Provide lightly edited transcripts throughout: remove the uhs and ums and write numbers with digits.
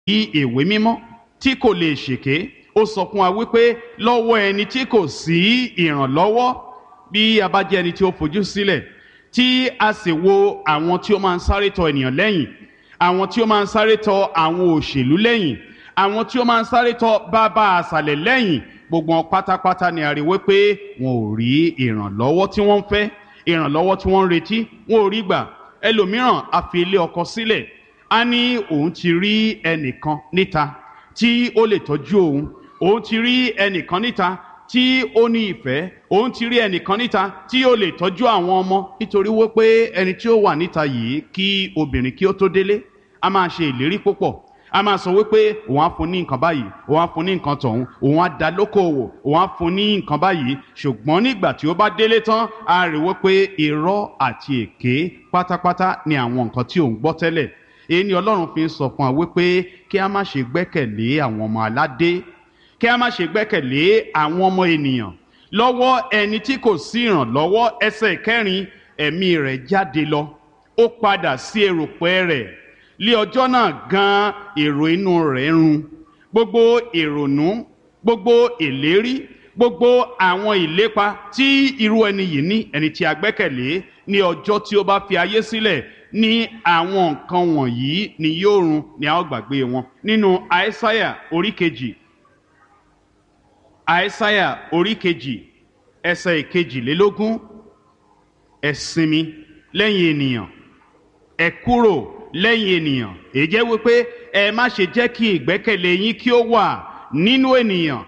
ìwé mímọ́ tí kò lè ṣèké ó sọ fún wa wípé lọ́wọ́ ẹni tí kò sí ìrànlọ́wọ́. Bí a bá jẹ́ ẹni tí ó fojú sílẹ̀ tí a sì wo àwọn tí ó máa ń sáré tọ ènìyàn lẹ́yìn, àwọn tí ó máa ń sáré tọ àwọn òṣèlú lẹ́yìn, àwọn tí ó máa ń sáré tọ bàbá àṣàlẹ̀ lẹ́yìn, gbogbo wọn pátápátá ni a rí wípé wọn ò rí ìrànlọ́wọ́ tí wọ́n ń fẹ́, ìrànlọ́wọ́ tí wọ́n ń retí, wọn ò rí gbà. Ẹlòmíràn a fi ilé ọkọ sílẹ̀, a ní òun ti rí ẹnìkan níta tí ó lè tọ́jú òun ti rí ẹnìkan níta tí ó ní ìfẹ́, òun ti rí ẹnìkan níta tí ó lè tọ́jú àwọn ọmọ, nítorí wípé ẹni tí ó wà níta yìí kí obìnrin kí ó tó délé a máa ṣe ìlérí púpọ̀, a máa sọ wípé òun á fún ní nǹkan báyìí, òun á fún ní nǹkan tọ̀hún, òun á dá lókòwò, òun á fún ní nǹkan báyìí, ṣùgbọ́n nígbà tí ó bá délé tán a rí wípé irọ́ àti èké pátápátá ni àwọn nǹkan tí òun gbọ́ tẹ́lẹ̀. Èyí ni Ọlọ́run fi ń sọ fún wa wípé kí a má ṣe gbẹ́kẹ̀lé àwọn ọmọ aládé, kí a má ṣe gbẹ́kẹ̀lé àwọn ọmọ ènìyàn lọ́wọ́ ẹni tí kò sí ìrànlọ́wọ́. Ẹsẹ̀ ìkẹrin, ẹ̀mí rẹ̀ jáde lọ, ó padà sí erùpẹ̀ rẹ̀. Lé ọjọ́ náà gan èrò inú rẹ̀ run, gbogbo ìrònú, gbogbo ìlérí, gbogbo àwọn ìlépa tí irú ẹni yìí ní, ẹni tí a gbẹ́kẹ̀lé ní ọjọ́ tí ó bá fi ayé sílẹ̀, ní àwọn nǹkan wọ̀nyí ni yóò run, ni a ó gbàgbé wọn. Nínú Àìsáyà orí kejì, Àìsáyà orí kejì ẹsẹ̀ ìkejìlélógún, ẹ sinmi lẹ́yìn ènìyàn, ẹ kúrò lẹ́yìn ènìyàn. Èyí jẹ́ wípé ẹ má ṣe jẹ́ kí ìgbẹ́kẹ̀lé yín kí ó wà nínú ènìyàn,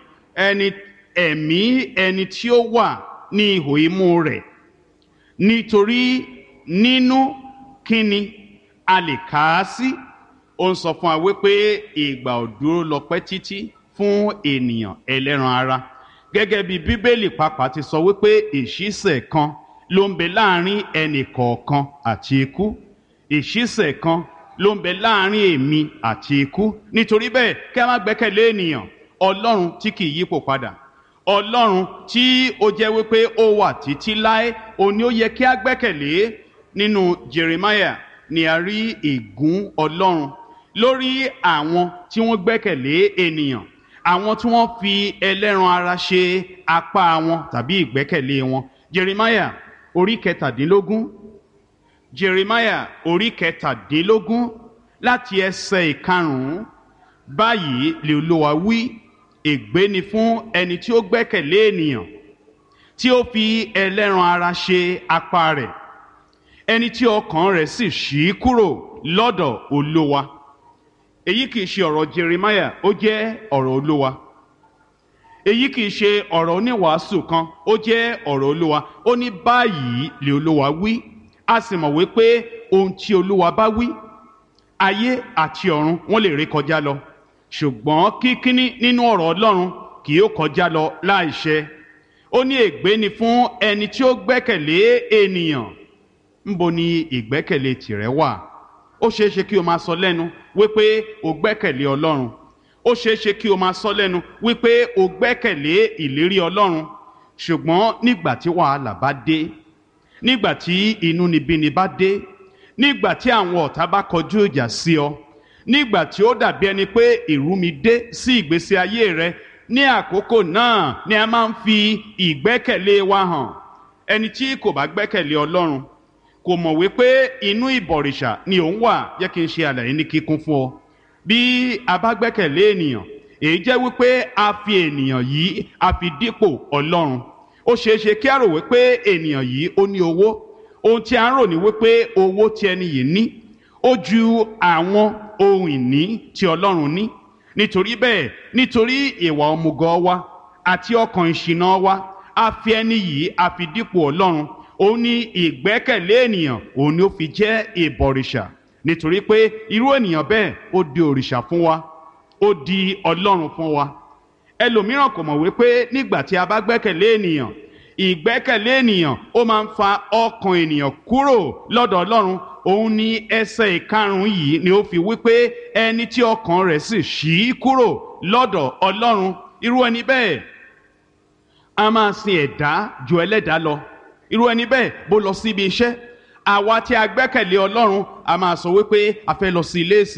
ẹni tí ó wà ní ihò imú rẹ̀, nítorí nínú kíni a lè kà á sí. Ó ń sọ fún wa wípé ìgbà ò dúró lọ pẹ́ títí fún ènìyàn ẹlẹ́ran ara, gẹ́gẹ́ bí Bíbélì pàápàá ti sọ wípé ìṣísẹ̀ kan ló ń bẹ láàrin ẹnì kọ̀ọ̀kan àti ikú, ìṣísẹ̀ kan ló ń bẹ láàrin èmi àti ikú. Nítorí bẹ́ẹ̀ kí a má gbẹ́kẹ̀lé ènìyàn, Ọlọ́run tí kì í yípo padà, Ọlọ́run tí ó jẹ́ wípé ó wà títí láé, òun ni ó yẹ kí a gbẹ́kẹ̀lé. Nínú Jeremiah ni a rí ègún Ọlọ́run lórí àwọn tí wọ́n gbẹ́kẹ̀lé ènìyàn, àwọn tí wọ́n fi ẹlẹ́ran ara ṣe apá wọn tàbí ìgbẹ́kẹ̀lé wọn. Jeremiah orí kẹtàdínlógún, Jeremiah orí kẹtàdínlógún láti ẹsẹ̀ ìkarùn-ún. Báyìí lè Olúwa wí, ègbé ni fún ẹni tí ó gbẹ́kẹ̀lé ènìyàn, tí ó fi ẹlẹ́ran ara ṣe apá rẹ̀, ẹni tí ọkàn rẹ̀ sì ṣí kúrò lọ́dọ̀ Olúwa. Èyí kìí ṣe ọ̀rọ̀ Jeremiah, ó jẹ́ ọ̀rọ̀ Olúwa. Èyí kìí ṣe ọ̀rọ̀ oníwàásù kan, ó jẹ́ ọ̀rọ̀ Olúwa. Ó ní báyìí lè Olúwa wí. A sì mọ̀ wípé ohun tí Olúwa bá wí, ayé àti ọ̀run wọ́n lè ré kọjá lọ, ṣùgbọ́n kíkíní nínú ọ̀rọ̀ Ọlọ́run kì yóò kọjá lọ láìṣẹ. Ó ní ègbé ni fún ẹni tí ó gbẹ́kẹ̀lé ènìyàn. Ńbo ni ìgbẹ́kẹ̀lé tìrẹ wà? Ó ṣeéṣe kí o máa sọ lẹ́nu wípé o gbẹ́kẹ̀lé Ọlọ́run, ó ṣeéṣe kí o máa sọ lẹ́nu wípé o gbẹ́kẹ̀lé ìlérí Ọlọ́run, ṣùgbọ́n nígbà tí wàhálà bá dé, nígbà tí inúnibíni bá dé, nígbà tí àwọn ọ̀tá bá kọjú ìjà sí ọ, nígbà tí ó dàbí ẹni pé ìrúmi dé sí ìgbésí ayé rẹ, ní àkókò náà ni a máa ń fi ìgbẹ́kẹ̀lé wa hàn. Ẹni tí kò bá gbẹ́kẹ̀lé Ọlọ́run kò mọ̀ wípé inú ìbọ̀rìṣà ni òun wà. Jẹ́ kí n ṣe àlàyé ní kíkún fún ọ. Bí a bá gbẹ́kẹ̀lé ènìyàn, èyí jẹ́ wípé a fi ènìyàn yìí a fi dípò Ọlọ́run. Ó ṣeéṣe kí a rò wípé ènìyàn yìí ó ní owó. Ohun tí a ń rò ní wípé owó tí ẹni yìí ní ó ju àwọn ohun ìní tí Ọlọ́run ní. Nítorí bẹ́ẹ̀, nítorí ìwà òmùgọ̀ wa àti ọkàn ìṣìnà wa, a fi ẹni yìí a fi dípò Ọlọ́run. Òun ní ìgbẹ́kẹ̀lé ènìyàn, òun ni ó fi jẹ́ ìbọ̀rìṣà. Nítorí pé irú ènìyàn bẹ́ẹ̀ ó di òrìṣà fún wa, ó di Ọlọ́run fún wa. Ẹlòmíràn kò mọ̀ wípé nígbà tí a bá gbẹ́kẹ̀lé ènìyàn, ìgbẹ́kẹ̀lé ènìyàn ó máa ń fa ọkàn ènìyàn kúrò lọ́dọ̀ Ọlọ́run. Òun ní ẹsẹ̀ ìkarùn-ún yìí ni ó fi wípé ẹni tí ọkàn rẹ̀ sì ṣí kúrò lọ́dọ̀ Ọlọ́run, irú ẹni bẹ́ẹ̀ a máa sin ẹ̀dá ju ẹlẹ́dàá lọ. Irú ẹni bẹ́ẹ̀ bó lọ sí ibi iṣẹ́, àwa tí a gbẹ́kẹ̀lé Ọlọ́run a máa sọ wípé a fẹ́ lọ sí ilé ìsìn,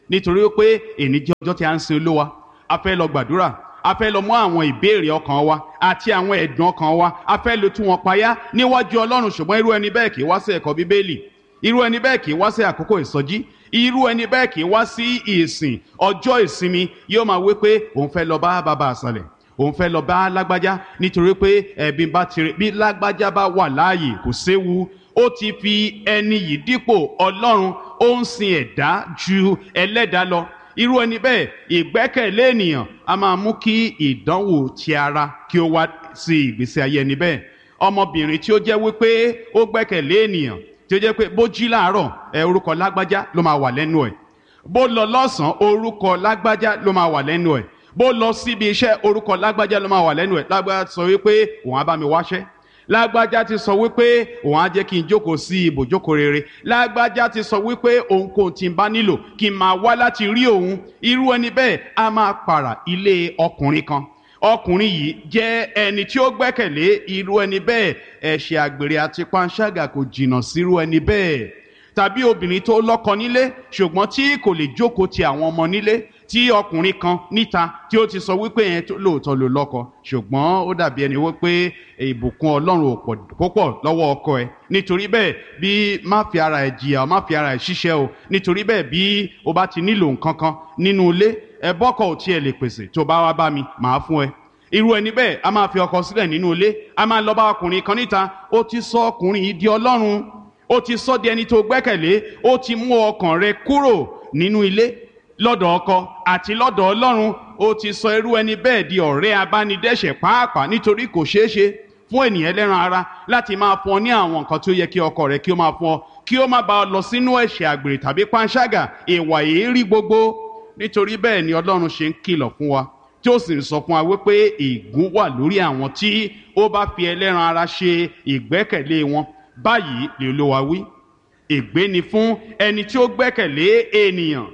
nítorí pé èní jẹ́ ọjọ́ tí a ń sin Olúwa, a fẹ́ lọ gbàdúrà, a fẹ́ lọ mú àwọn ìbéèrè ọkàn wa àti àwọn ẹ̀dùn ọkàn wa, a fẹ́ lọ tú wọn payá níwájú Ọlọ́run. ṣùgbọ́n irú ẹni bẹ́ẹ̀ kì í wá sí ẹ̀kọ́ Bíbélì, irú ẹni bẹ́ẹ̀ kì í wá sí àkókò ìsọjí, irú ẹni bẹ́ẹ̀ kì í wá sí ìsìn ọjọ́ ìsinmi. yóò máa wí pé òun fẹ́ lọ bá bàbá àṣàlẹ̀, òun fẹ́ lọ bá lágbájá, nítorí pé ẹ̀bí bá tirẹ̀ bí lágbájá bá wà láàyè kò séwu. ó ti fi ẹni yìí dípò Ọlọ́run, ó ń sin ẹ̀dá ju ẹlẹ́dàá lọ. irú ẹni bẹ́ẹ̀ ìgbẹ́kẹ̀lé ènìyàn a máa mú kí ìdánwò ti ara kí ó wá sí ìgbésí ayé ẹni bẹ́ẹ̀. ọmọbìnrin tí ó jẹ́ wípé ó gbẹ́kẹ̀lé ènìyàn, tí ó jẹ́ pé bó jí láàárọ̀ orúkọ lágbájá ló máa wà lẹ́nu ẹ̀, bó lọ lọ́sàn-án orúkọ lágbájá ló máa wà lẹ́nu ẹ̀, bó lọ síbi iṣẹ́ orúkọ lágbájá ló máa wà lẹ́nu ẹ̀. lágbájá sọ wípé òun á bá mi wáṣẹ́, lágbájá ti sọ wípé òun á jẹ́ kí n jókòó sí ibùjókòó rere, lágbájá ti sọ wípé òun kò tí ń bá nílò kí n máa wá láti rí òun. irú ẹni bẹ́ẹ̀ a máa pààrà ilé ọkùnrin kan. ọkùnrin yìí jẹ́ ẹni tí ó gbẹ́kẹ̀lé irú ẹni bẹ́ẹ̀. ẹ̀ṣẹ̀ àgbèrè àti panṣágà kò jìnnà sírú ẹni bẹ́ẹ̀. tàbí obìnrin tó lọ́kọ nílé ṣùgbọ́n tí kò lè jókòó ti àwọn ọmọ nílé, tí ọkùnrin kan níta tí ó ti sọ wípé yẹn lóòótọ́ ló lọ́kọ, ṣùgbọ́n ó dàbí ẹni wípé ìbùkún Ọlọ́run ò pọ̀ lọ́wọ́ ọkọ ẹ̀. nítorí bẹ́ẹ̀ bí má fi ara ẹ̀ jìyà o, má fi ara ẹ̀ ṣiṣẹ́ o. nítorí bẹ́ẹ̀ bí o bá ti nílò nǹkan kan nínú ilé, bọ́kọ̀ ò tiẹ̀ lè pèsè, tó bá wá bá mi màá fún ẹ. irú ẹni bẹ́ẹ̀ a máa fi ọkọ sílẹ̀ nínú ilé, a máa lọ bá ọkùnrin kan níta. ó ti sọ ọkùnrin yìí di Ọlọ́run, ó ti sọ di ẹni tó gbẹ́kẹ̀lé, ó ti mú ọkàn rẹ kúrò nínú ilé lọ́dọ̀ ọkọ àti lọ́dọ̀ Ọlọ́run. ó ti sọ irú ẹni bẹ́ẹ̀ di ọ̀rẹ́ abánidẹ́ṣẹ̀ pàápàá, nítorí kò ṣeé ṣe fún ènìyàn ẹlẹ́ran ara láti máa fún ọ ní àwọn nǹkan tí ó yẹ kí ọkọ rẹ kí ó máa fún ọ, kí ó má bá ọ lọ sínú ẹ̀ṣẹ̀ àgbèrè tàbí panṣágà, ìwà èérí gbogbo. nítorí bẹ́ẹ̀ ni Ọlọ́run ṣe ń kìlọ̀ fún wa, tí ó sì ń sọ fún wa wípé ègún wà lórí àwọn tí ó bá fi ẹlẹ́ran ara ṣe ìgbẹ́kẹ̀lé wọn. báyìí lè Olúwa wí, ègbé ni fún ẹni tí ó gbẹ́kẹ̀lé ènìyàn,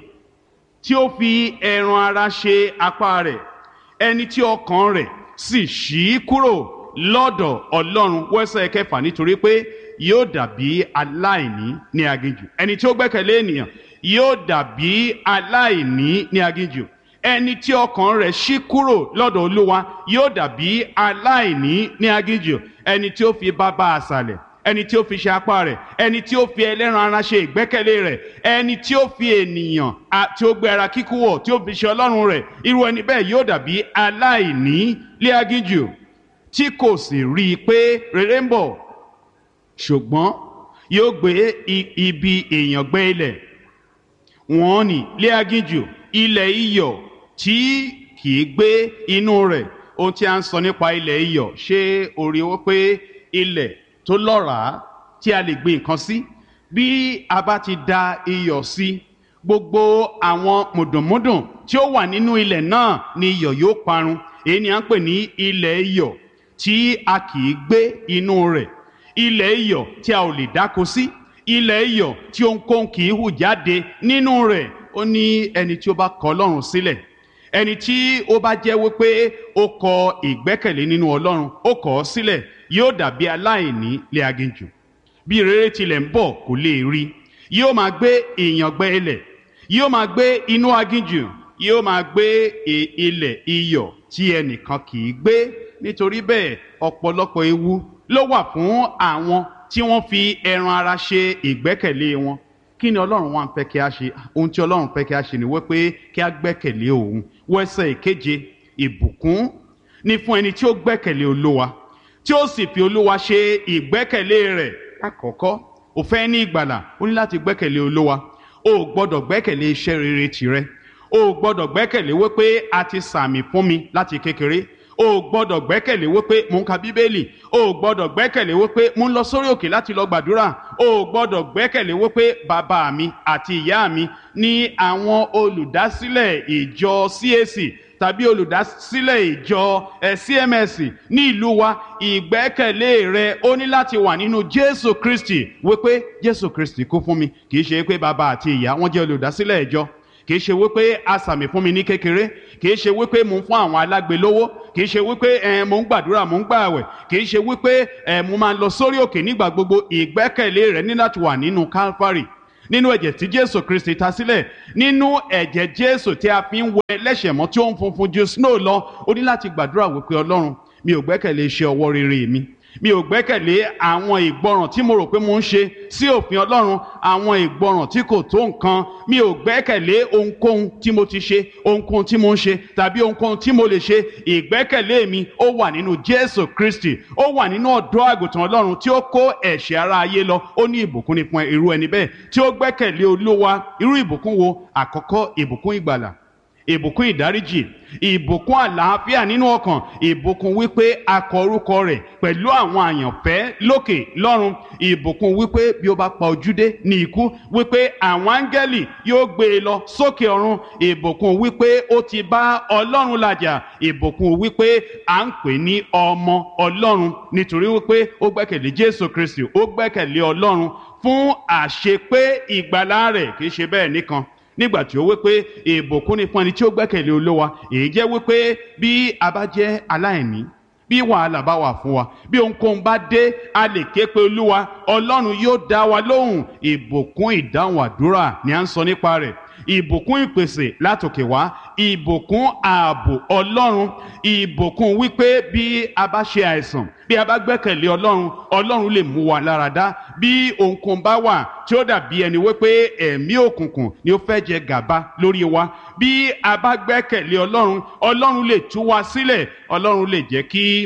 tí ó fi ẹran ara ṣe apá rẹ̀, ẹni tí ọkàn rẹ̀ sì ṣí kúrò lọ́dọ̀ Ọlọ́run. wẹ́sẹ̀ kẹfà, nítorí pé yóò dàbí aláìní ní aginjù. ẹni tí ó gbẹ́kẹ̀lé ènìyàn yóò dàbí aláìní ní aginjù. ẹni tí ọkàn rẹ̀ ṣí kúrò lọ́dọ̀ Olúwa yóò dàbí aláìní ní aginjù. ẹni tí ó fi bàbá àṣàlẹ̀, ẹni tí ó fi ṣe apá rẹ̀, ẹni tí ó fi ẹlẹ́ran ara ṣe ìgbẹ́kẹ̀lé rẹ̀, ẹni tí ó fi ènìyàn tí ó gbé ara kíkú wọ̀ tí ó fi ṣe Ọlọ́run rẹ̀, irú ẹni bẹ́ẹ̀ yóò dàbí aláìní ní aginjù, tí kò sì rí i pé rere ń bọ̀, ṣùgbọ́n yóò gbé ibi èèyàn gbẹ́ ilẹ̀. wọ́n ní ní aginjù ilẹ̀ iyọ̀ tí kì í gbé inú rẹ̀. ohun tí a ń sọ nípa ilẹ̀ iyọ̀, ṣé o rí i pé ilẹ̀ tó lọ́ràá tí a lè gbin nǹkan sí, bí a bá ti da iyọ̀ sí, gbogbo àwọn mùdùnmúdùn tí ó wà nínú ilẹ̀ náà ni iyọ̀ yóò parun. èyí ni à ń pè ní ilẹ̀ iyọ̀ tí a kì í gbé inú rẹ̀, ilẹ̀ iyọ̀ tí a ò lè dáko sí, ilẹ̀ iyọ̀ tí ohunkóhun kì í hù jáde nínú rẹ̀. ó ní ẹni tí ó bá kọ̀ Ọlọ́run sílẹ̀, ẹni tí ó bá jẹ́ wípé ó kọ ìgbẹ́kẹ̀lé nínú Ọlọ́run, ó kọ̀ ọ́ sílẹ̀, yóò dàbí aláìní lé aginjù. bí rere tilẹ̀ ń bọ̀ kò lè rí, yóò máa gbé ìyàngbẹ́ ilẹ̀, yóò máa gbé inú aginjù, yóò máa gbé ilẹ̀ iyọ̀ tí ẹnìkan kì í gbé. nítorí bẹ́ẹ̀ ọ̀pọ̀lọpọ̀ ewu ló wà fún àwọn tí wọ́n fi ẹran ara ṣe ìgbẹ́kẹ̀lé wọn. kí ni Ọlọ́run wá ń fẹ́ kí a ṣe? ohun tí Ọlọ́run fẹ́ kí a ṣe ni wípé kí a gbẹ́kẹ̀lé òun. wẹ́sẹ̀ ìkeje, ìbùkún ni fún ẹni tí ó gbẹ́kẹ̀lé Olúwa, tí ó sì fi Olúwa ṣe ìgbẹ́kẹ̀lé rẹ̀. àkọ́kọ́, o fẹ́ ní ìgbàlà, o ní láti gbẹ́kẹ̀lé Olúwa. o gbọ́dọ̀ gbẹ́kẹ̀lé iṣẹ́ rere tìrẹ, o gbọ́dọ̀ gbẹ́kẹ̀lé wípé a ti sàmì fún mi láti kékeré, o gbọ́dọ̀ gbẹ́kẹ̀lé wípé mò ń ka Bíbélì, o gbọ́dọ̀ gbẹ́kẹ̀lé wípé mò ń lọ sórí òkè láti lọ gbàdúrà, o gbọ́dọ̀ gbẹ́kẹ̀lé wípé bàbá mi àti ìyá mi ní àwọn olùdásílẹ̀ ìjọ CAC tàbí olùdásílẹ̀ ìjọ CMS ní ìlú wa. ìgbẹ́kẹ̀lé rẹ ó ní láti wà nínú Jésù Kristi, wípé Jésù Kristi kú fún mi, kì í ṣe pé bàbá àti ìyá wọn jẹ́ olùdásílẹ̀ ìjọ, kì í ṣe wípé a sàmì fún mi ní kékeré, kì í ṣe wípé mò ń fún àwọn alágbe lówó, kì í ṣe wípé mò ń gbàdúrà, mò ń gbààwẹ̀, kì í ṣe wípé mo máa ń lọ sórí òkè nígbà gbogbo. ìgbẹ́kẹ̀lé rẹ ní láti wà nínú Calvary, nínú ẹ̀jẹ̀ tí Jésù Kristi ta sílẹ̀, nínú ẹ̀jẹ̀ Jésù tí a fi ń wẹ ẹlẹ́ṣẹ̀ mọ́ tí ó ń funfun ju snow lọ. O ní láti gbàdúrà wípé Ọlọ́run, mi ò gbẹ́kẹ̀lé iṣẹ́ ọwọ́ rere mi ò gbẹ́kẹ̀lé àwọn ìgbọràn tí mo rò pé mo ń ṣe sí òfin Ọlọ́run, àwọn ìgbọràn tí kò tó nǹkan. Mi ò gbẹ́kẹ̀lé ohunkóhun tí mo ti ṣe, ohunkóhun tí mo ń ṣe tàbí ohunkóhun tí mo lè ṣe. Ìgbẹ́kẹ̀lé mi ó wà nínú Jésù Kristi, ó wà nínú ọ̀dọ́ àgùntàn Ọlọ́run tí ó kó ẹ̀ṣẹ̀ ara ayé lọ. Ó ní ìbùkún ni fún irú ẹni bẹ́ẹ̀ tí ó gbẹ́kẹ̀lé Olúwa. Irú ìbùkún wo? Àkọ́kọ́, ìbùkún ìgbàlà, ìbùkún ìdáríjì, ìbùkún àlàáfíà nínú ọkàn, ìbùkún wípé a kọ orúkọ rẹ̀ pẹ̀lú àwọn àyànfẹ́ lókè lọ́run, ìbùkún wípé bí ó bá pa ojú dé ní ikú, wípé àwọn áńgẹ́lì yóò gbé e lọ sókè ọ̀run, ìbùkún wípé ó ti bá Ọlọ́run làjà, ìbùkún wípé à ń pè ní ọmọ Ọlọ́run nítorí wípé ó gbẹ́kẹ̀lé Jésù Kristi, ó gbẹ́kẹ̀lé Ọlọ́run fún àṣepé ìgbàlà rẹ̀. Kì í ṣe bẹ́ẹ̀ nìkan, nígbà tí ó wípé ìbùkún ni fún ẹni tí ó gbẹ́kẹ̀lé Olúwa. Èyí jẹ́ wípé bí a bá jẹ́ aláìní, bí wàhálà bá wà fún wa, bí ohunkóhun bá dé, a lè ké pe Olúwa, Ọlọ́run yóò dá wa lóhùn. Ìbùkún ìdáhùn àdúrà ni à ń sọ nípa rẹ̀. Ìbùkún ìpèsè látòkè wá, ìbùkún ààbò Ọlọ́run, ìbùkún wípé bí a bá ṣe àìsàn, bí a bá gbẹ́kẹ̀lé Ọlọ́run, Ọlọ́run lè mú wa lára dá. Bí ohunkóhun bá wà tí ó dàbí ẹni wípé ẹ̀mí òkùnkùn ni ó fẹ́ jẹ gàba lórí wa, bí a bá gbẹ́kẹ̀lé Ọlọ́run, Ọlọ́run lè tú wa sílẹ̀. Ọlọ́run lè jẹ́ kí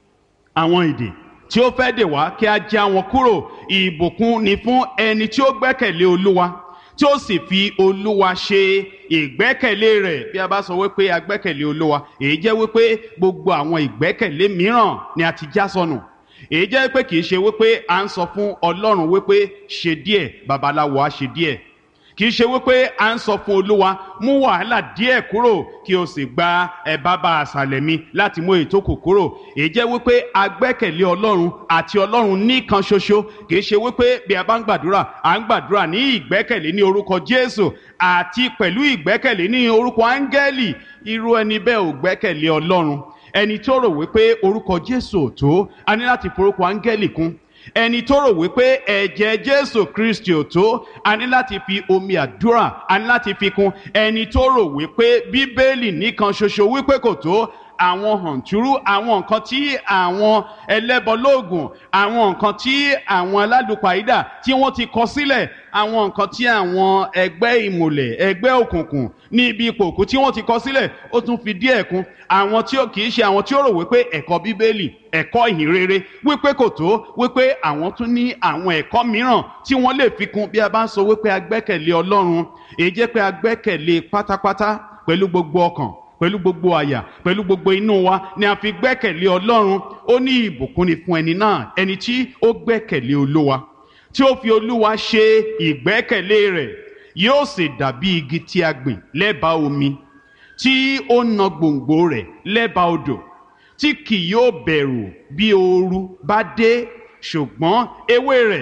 àwọn ìdè tí ó fẹ́ dè wá kí a já wọn kúrò. Ìbùkún ni fún ẹni tí ó gbẹ́kẹ̀lé Olúwa, tí ó sì fi Olúwa ṣe ìgbẹ́kẹ̀lé rẹ̀. Bí a bá sọ wípé a gbẹ́kẹ̀lé Olúwa, èyí jẹ́ wípé gbogbo àwọn ìgbẹ́kẹ̀lé mìíràn ni a ti já sọnù. Èyí jẹ́ pé kìí ṣe wípé à ń sọ fún Ọlọ́run wípé ṣe díẹ̀, babaláwo á ṣe díẹ̀. Kìí ṣe wípé à ń sọ fún Olúwa, mú wàhálà díẹ̀ kúrò kí o sì gba bàbá àṣàlẹ̀ mi láti mú ètò kù kúrò. Èyí jẹ́ wípé a gbẹ́kẹ̀lé Ọlọ́run àti Ọlọ́run nìkan ṣoṣo. Kìí ṣe wípé bí a bá ń gbàdúrà, à ń gbàdúrà ní ìgbẹ́kẹ̀lé ní orúkọ Jésù àti pẹ̀lú ìgbẹ́kẹ̀lé ní orúkọ áńgẹ́lì. Irú ẹni bẹ́ẹ̀ ò gbẹ́kẹ̀lé Ọlọ́run. Ẹni tó rò wípé orúkọ Jésù ò tó, a ní láti forúkọ áńgẹ́lì kún. Ẹni tó rò wípé ẹ̀jẹ̀ Jésù Kristi ò tó, a ní láti fi omi àdúrà, a ní láti fi kún. Ẹni tó rò wípé Bíbélì nìkan ṣoṣo wípé kò tó, àwọn hàntúrú, àwọn nǹkan tí àwọn ẹlẹ́bọlóògùn, àwọn nǹkan tí àwọn alálùpàídà tí wọ́n ti kọ sílẹ̀, àwọn nǹkan tí àwọn ẹgbẹ́ ìmùlẹ̀, ẹgbẹ́ òkùnkùn ní ibi ipò òkú tí wọ́n ti kọ sílẹ̀, ó tún fi díẹ̀ kún. Àwọn tí ó kìí ṣe àwọn tí ó rò wípé ẹ̀kọ́ Bíbélì, ẹ̀kọ́ ìhìnrere wípé kò tó, wípé àwọn tún ní àwọn ẹ̀kọ́ mìíràn tí wọ́n lè fi kún. Bí a bá ń sọ wípé a gbẹ́kẹ̀lé Ọlọ́run, èyí jẹ́ pé a gbẹ́kẹ̀lé pátápátá pẹ̀lú gbogbo ọkàn, pẹ̀lú gbogbo àyà, pẹ̀lú gbogbo inú wa ni a fi gbẹ́kẹ̀lé Ọlọ́run. Ó ní ìbùkún ni fún ẹni náà, ẹni tí ó gbẹ́kẹ̀lé Olúwa, tí ó fi Olúwa ṣe ìgbẹ́kẹ̀lé rẹ̀. Yóò sì dàbí igi tí a gbìn lẹ́bàá omi, tí ó na gbòǹgbò rẹ̀ lẹ́bàá odò, tí kì yóò bẹ̀rù bí ooru bá dé, ṣùgbọ́n ewé rẹ̀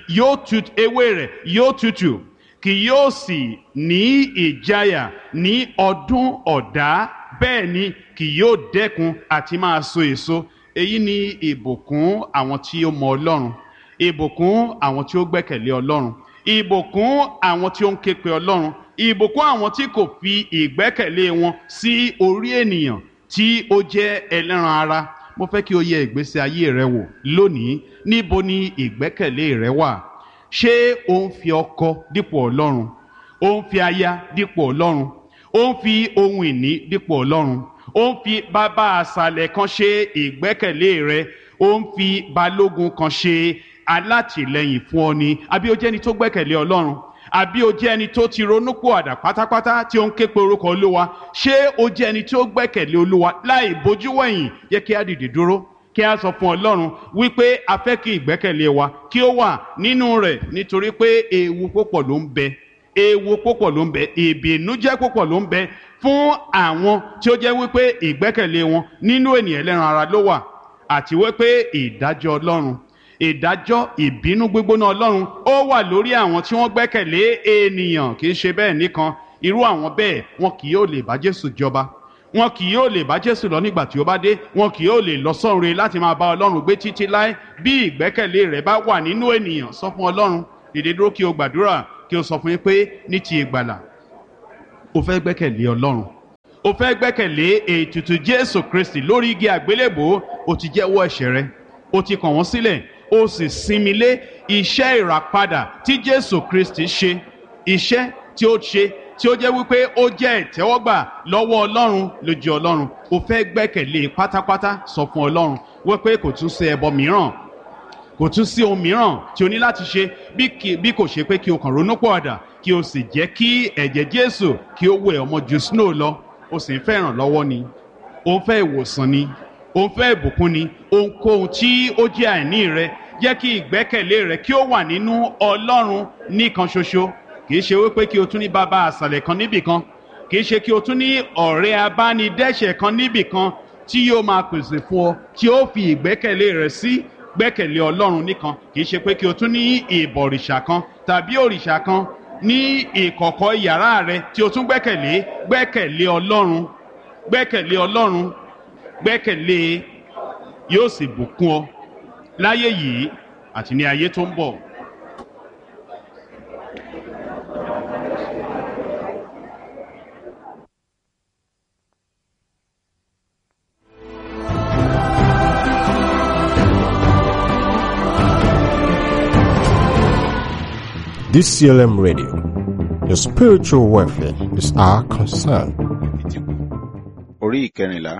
yóò tutù, kì yóò sì ní ìjáyà ní ọdún ọ̀dá, bẹ́ẹ̀ ni kì yóò dẹ́kun àti máa so èso. Èyí ni ìbùkún àwọn tí ó mọ Ọlọ́run, ìbùkún àwọn tí ó gbẹ́kẹ̀lé Ọlọ́run, ìbùkún àwọn tí ó ń ké pe Ọlọ́run, ìbùkún àwọn tí kò fi ìgbẹ́kẹ̀lé wọn sí orí ènìyàn tí ó jẹ́ ẹlẹ́ran ara. Mo fẹ́ kí o yẹ ìgbésí ayé rẹ wò lónìí. Níbo ni ìgbẹ́kẹ̀lé rẹ wà? Ṣé o ń fi ọkọ dípò Ọlọ́run? O ń fi aya dípò Ọlọ́run? O ń fi ohun ìní dípò Ọlọ́run? O ń fi bàbá àṣàlẹ̀ kan ṣe ìgbẹ́kẹ̀lé rẹ? O ń fi balógun kan ṣe alátìlẹ́yìn fún ọ ni? Àbí o jẹ́ ẹni tó gbẹ́kẹ̀lé Ọlọ́run? Àbí o jẹ́ ẹni tó ti ronúpìwàdà pátápátá tí ó ń ké pe orúkọ Olúwa? Ṣé o jẹ́ ẹni tí ó gbẹ́kẹ̀lé Olúwa láì bójú wẹ̀yìn? Yẹ kí a dìde dúró, kí a sọ fún Ọlọ́run wípé a fẹ́ kí ìgbẹ́kẹ̀lé wa kí ó wà nínú rẹ̀, nítorí pé ewu púpọ̀ ló ń bẹ, ìbìnújẹ́ púpọ̀ ló ń bẹ fún àwọn tí ó jẹ́ wípé ìgbẹ́kẹ̀lé wọn nínú ènìyàn ẹlẹ́ran ara ló wà, àti wípé ìdájọ́ Ọlọ́run, ìdájọ́ ìbínú gbígbóná Ọlọ́run ó wà lórí àwọn tí wọ́n gbẹ́kẹ̀lé ènìyàn. Kì í ṣe bẹ́ẹ̀ nìkan, irú àwọn bẹ́ẹ̀ wọn kì yóò lè bá Jésù jọba, wọn kì yóò lè bá Jésù lọ nígbà tí ó bá dé, wọn kì yóò lè lọ sọ́run láti máa bá Ọlọ́run gbé títí láé. Bí ìgbẹ́kẹ̀lé rẹ bá wà nínú ènìyàn, sọ fún Ọlọ́run, dìde dúró kí o gbàdúrà kí o sọ fún yín pé ní ti ìgbàlà o fẹ́ gbẹ́kẹ̀lé Ọlọ́run, o fẹ́ gbẹ́kẹ̀lé ètùtù Jésù Kristi lórí igi àgbélébò, o ti jẹ́wọ́ ẹ̀ṣẹ̀ rẹ, o ti kàn wọ́n sílẹ̀, o sì sinmi lé iṣẹ́ ìràpadà tí Jésù Kristi ṣe, iṣẹ́ tí ó ṣe tí ó jẹ́ wípé ó jẹ́ ìtẹ́wọ́gbà lọ́wọ́ Ọlọ́run lójú Ọlọ́run. O fẹ́ gbẹ́kẹ̀lé pátápátá, sọ fún Ọlọ́run wípé kò tún sí ẹbọ mìíràn, kò tún sí ohun mìíràn tí o ní láti ṣe bí kò ṣe pé kí o kàn ronúpìwàdà kí o sì jẹ́ kí ẹ̀jẹ̀ Jésù kí ó wẹ̀ ọmọ ju snow lọ. O sì ń fẹ́ ìrànlọ́wọ́ ni, o ń fẹ́ ìwòsàn ni, o ń fẹ́ ìbùkún ni, ohunkóhun tí ó jẹ́ àìní rẹ, jẹ́ kí ìgbẹ́kẹ̀lé rẹ kí ó wà nínú Ọlọ́run nìkan ṣoṣo. Kìí ṣe wípé kí o tún ní bàbá àsàlẹ̀ kan níbì kan, kìí ṣe kí o tún ní ọ̀rẹ́ abánidẹ́ṣẹ̀ kan níbì kan tí yóò máa pèsè fún ọ tí ó fi ìgbẹ́kẹ̀lé rẹ sí. Gbẹ́kẹ̀lé Ọlọ́run nìkan. Kìí ṣe pé kí o tún ní ìbọ̀rìṣà kan tàbí òrìṣà kan ní ìkọ̀kọ̀ yàrá rẹ tí o tún gbẹ́kẹ̀lé. Gbẹ́kẹ̀lé Ọlọ́run, gbẹ́kẹ̀lé Ọlọ́run, gbẹ́kẹ̀lé, yóò sì bùkún ọ láyé yìí àti ní ayé tó ń bọ̀. DCLM Radio. Your spiritual welfare is our concern. Orí ìkẹrìnlá.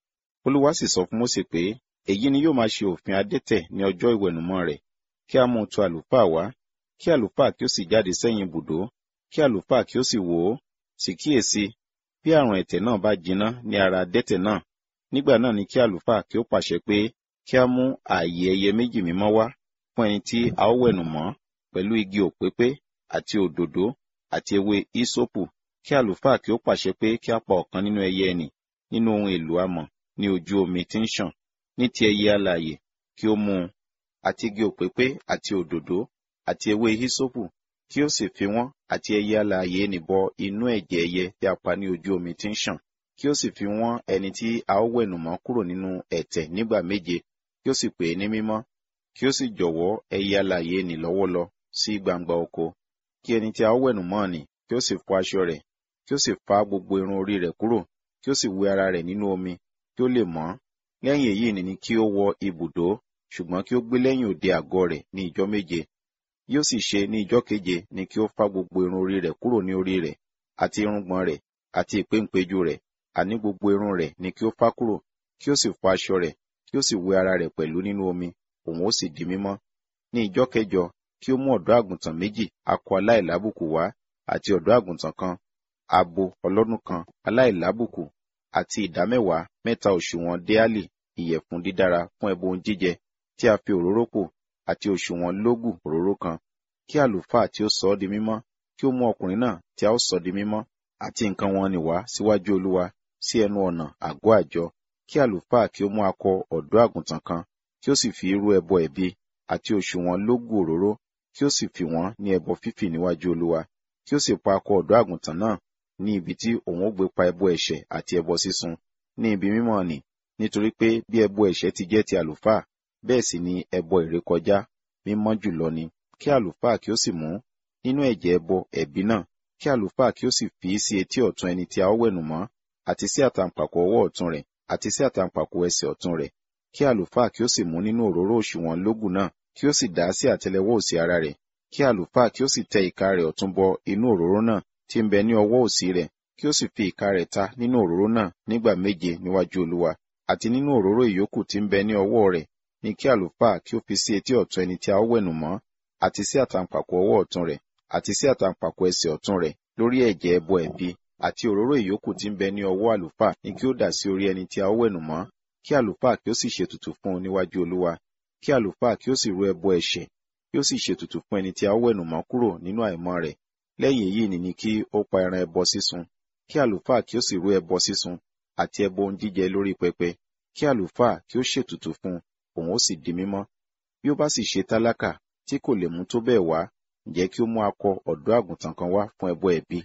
Olúwa sì sọ fún Mósè pé, èyí ni yóò máa ṣe òfin adẹ́tẹ̀ ní ọjọ́ ìwẹ̀nùmọ́ rẹ̀, kí a mú un tọ̀ àlùfáà wá, kí àlùfáà kí ó sì jáde sẹ́yìn ibùdó, kí àlùfáà kí ó sì wò ó, sì kíyèsí, bí àrùn ẹ̀tẹ̀ náà bá jiná ní ara adẹ́tẹ̀ náà, nígbà náà ni kí àlùfáà kí ó pàṣẹ pé kí a mú ààyè ẹyẹ méjì mímọ́ wá fún ẹni tí a ó wẹ̀nùmọ́, pẹ̀lú igi òpépé àti òdòdó àti ewé ísópù, kí àlùfáà kí ó pàṣẹ pé kí a pa ọ̀kan nínú ẹyẹ ẹnì nínú ohun èlò amọ̀ ní ojú omi tí ń ṣàn. Ní ti ẹyẹ alààyè kí ó mú un, àti igi òpépé àti òdòdó àti ewé ísópù, kí ó sì fi wọ́n àti ẹyẹ alààyè ẹnì bọ inú ẹ̀jẹ̀ ẹyẹ tí a pa ní ojú omi tí ń ṣàn, kí ó sì fi wọ́n ẹni tí a ó wẹ̀nùmọ́ kúrò nínú ẹ̀tẹ̀ nígbà méje, kí ó sì pè é ní mímọ́, kí ó sì jọ̀wọ́ ẹyẹ alààyè ẹnì lọ́wọ́ lọ sí gbangba oko. Kí ẹni tí a ó wẹ̀nùmọ́ nì kí ó sì fọ aṣọ rẹ̀, kí ó sì fá gbogbo irun orí rẹ̀ kúrò, kí ó sì wẹ ara rẹ̀ nínú omi, kí ó lè mọ́. Lẹ́yìn èyí ni kí ó wọ ibùdó, ṣùgbọ́n kí ó gbé lẹ́yìn òde àgọ́ rẹ̀ ní ijọ́ méje. Yóò sì ṣe ní ijọ́ keje ni kí ó fá gbogbo irun orí rẹ̀ kúrò ní orí rẹ̀, àti irùngbọ̀n rẹ̀, àti ìpéǹpéjú rẹ̀, àní gbogbo irun rẹ̀ ni kí ó fá kúrò, kí ó sì fọ aṣọ rẹ̀, kí ó sì wẹ ara rẹ̀ pẹ̀lú nínú omi, òun ó sì di mímọ́. Ní ijọ́ kẹjọ kí ó mú ọ̀dọ́ àgùntàn méjì akọ aláìlábùkù wá, àti ọ̀dọ́ àgùntàn kan, abo ọlọ́dún kan aláìlábùkù, àti ìdámẹ́wàá mẹ́ta òṣùwọ̀n déálì ìyẹ̀fun dídára fún ẹbọ ohun jíjẹ tí a fi òróró pò, àti òṣùwọ̀n lógù òróró kan. Kí àlùfáà tí ó sọ ọ́ di mímọ́ kí ó mú ọkùnrin náà tí a ó sọ di mímọ́ àti nǹkan wọn nì wá síwájú Olúwa sí ẹnu ọ̀nà àgọ́ àjọ. Kí àlùfáà kí ó mú akọ ọ̀dọ́ àgùntàn kan, kí ó sì fi irú ẹbọ ẹ̀bi àti òṣùwọ̀n lógù òróró, kí ó sì fi wọ́n ní ẹbọ fífì níwájú Olúwa. Kí ó sì pa akọ ọ̀dọ́ àgùntàn náà ní ibi tí òun ó gbé pa ẹbọ ẹ̀ṣẹ̀ àti ẹbọ sísun ní ibi mímọ́ nì, nítorí pé bí ẹbọ ẹ̀ṣẹ̀ ti jẹ́ ti àlùfáà, bẹ́ẹ̀ sì ni ẹbọ ìrékọjá mímọ́ jùlọ ni. Kí àlùfáà kí ó sì mú nínú ẹ̀jẹ̀ ẹbọ ẹ̀bi náà, kí àlùfáà kí ó sì fi sí etí ọ̀tún ẹni tí a ó wẹ̀nùmọ́, àti sí àtàǹpàkò ọwọ́ ọ̀tún rẹ̀, àti sí àtàǹpàkò ẹsẹ̀ ọ̀tún rẹ̀. Kí àlùfáà kí ó sì mú nínú òróró òṣùwọ̀n lógù náà, kí ó sì dà á sí àtẹ́lẹwọ́ òsì ara rẹ̀. Kí àlùfáà kí ó sì tẹ ìka rẹ̀ ọ̀tún bọ inú òróró náà tí ń bẹ ní ọwọ́ òsì rẹ̀, kí ó sì fi ìka rẹ̀ ta nínú òróró náà nígbà méje níwájú Olúwa. Àti nínú òróró ìyókù tí ń bẹ ní ọwọ́ rẹ̀ ni kí àlùfáà kí ó fi sí etí ọ̀tún ẹni tí a ó wẹ̀nùmọ́, àti sí àtàǹpàkò ọwọ́ ọ̀tún rẹ̀, àti sí àtàǹpàkò ẹsẹ̀ ọ̀tún rẹ̀ lórí ẹ̀jẹ̀ ẹbọ ẹ̀bi. Àti òróró ìyókù tí ń bẹ ní ọwọ́ àlùfáà ni kí ó dà sí orí ẹni tí a ó wẹ̀nùmọ́, kí àlùfáà kí ó sì ṣètùtù fún un níwájú Olúwa. Kí àlùfáà kí ó sì rú ẹbọ ẹ̀ṣẹ̀, kí ó sì ṣètùtù fún ẹni tí a ó wẹ̀nùmọ́ kúrò nínú àìmọ́ rẹ̀. Lẹ́yìn èyí ni kí ó pa ẹran ẹbọ sísun. Kí àlùfáà kí ó sì rú ẹbọ sísun àti ẹbọ ohun jíjẹ lórí pẹpẹ. Kí àlùfáà kí ó ṣètùtù fún un, òun ó sì di mímọ́. Bí ó bá sì ṣe tálákà tí kò lè mú tó bẹ́ẹ̀ wá, ǹjẹ́ kí ó mú akọ ọ̀dọ́ àgùntàn kan wá fún ẹbọ ẹ̀bi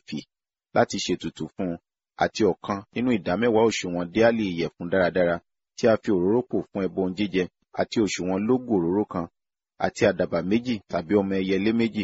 láti ṣètùtù fún un, àti ọ̀kan nínú ìdámẹ́wàá òṣùwọ̀n déálì ìyẹ̀fun dáradára tí a fi òróró pò fún ẹbọ ohun jíjẹ, àti òṣùwọ̀n lógù òróró kan, àti àdàbà méjì tàbí ọmọ ẹyẹlé méjì,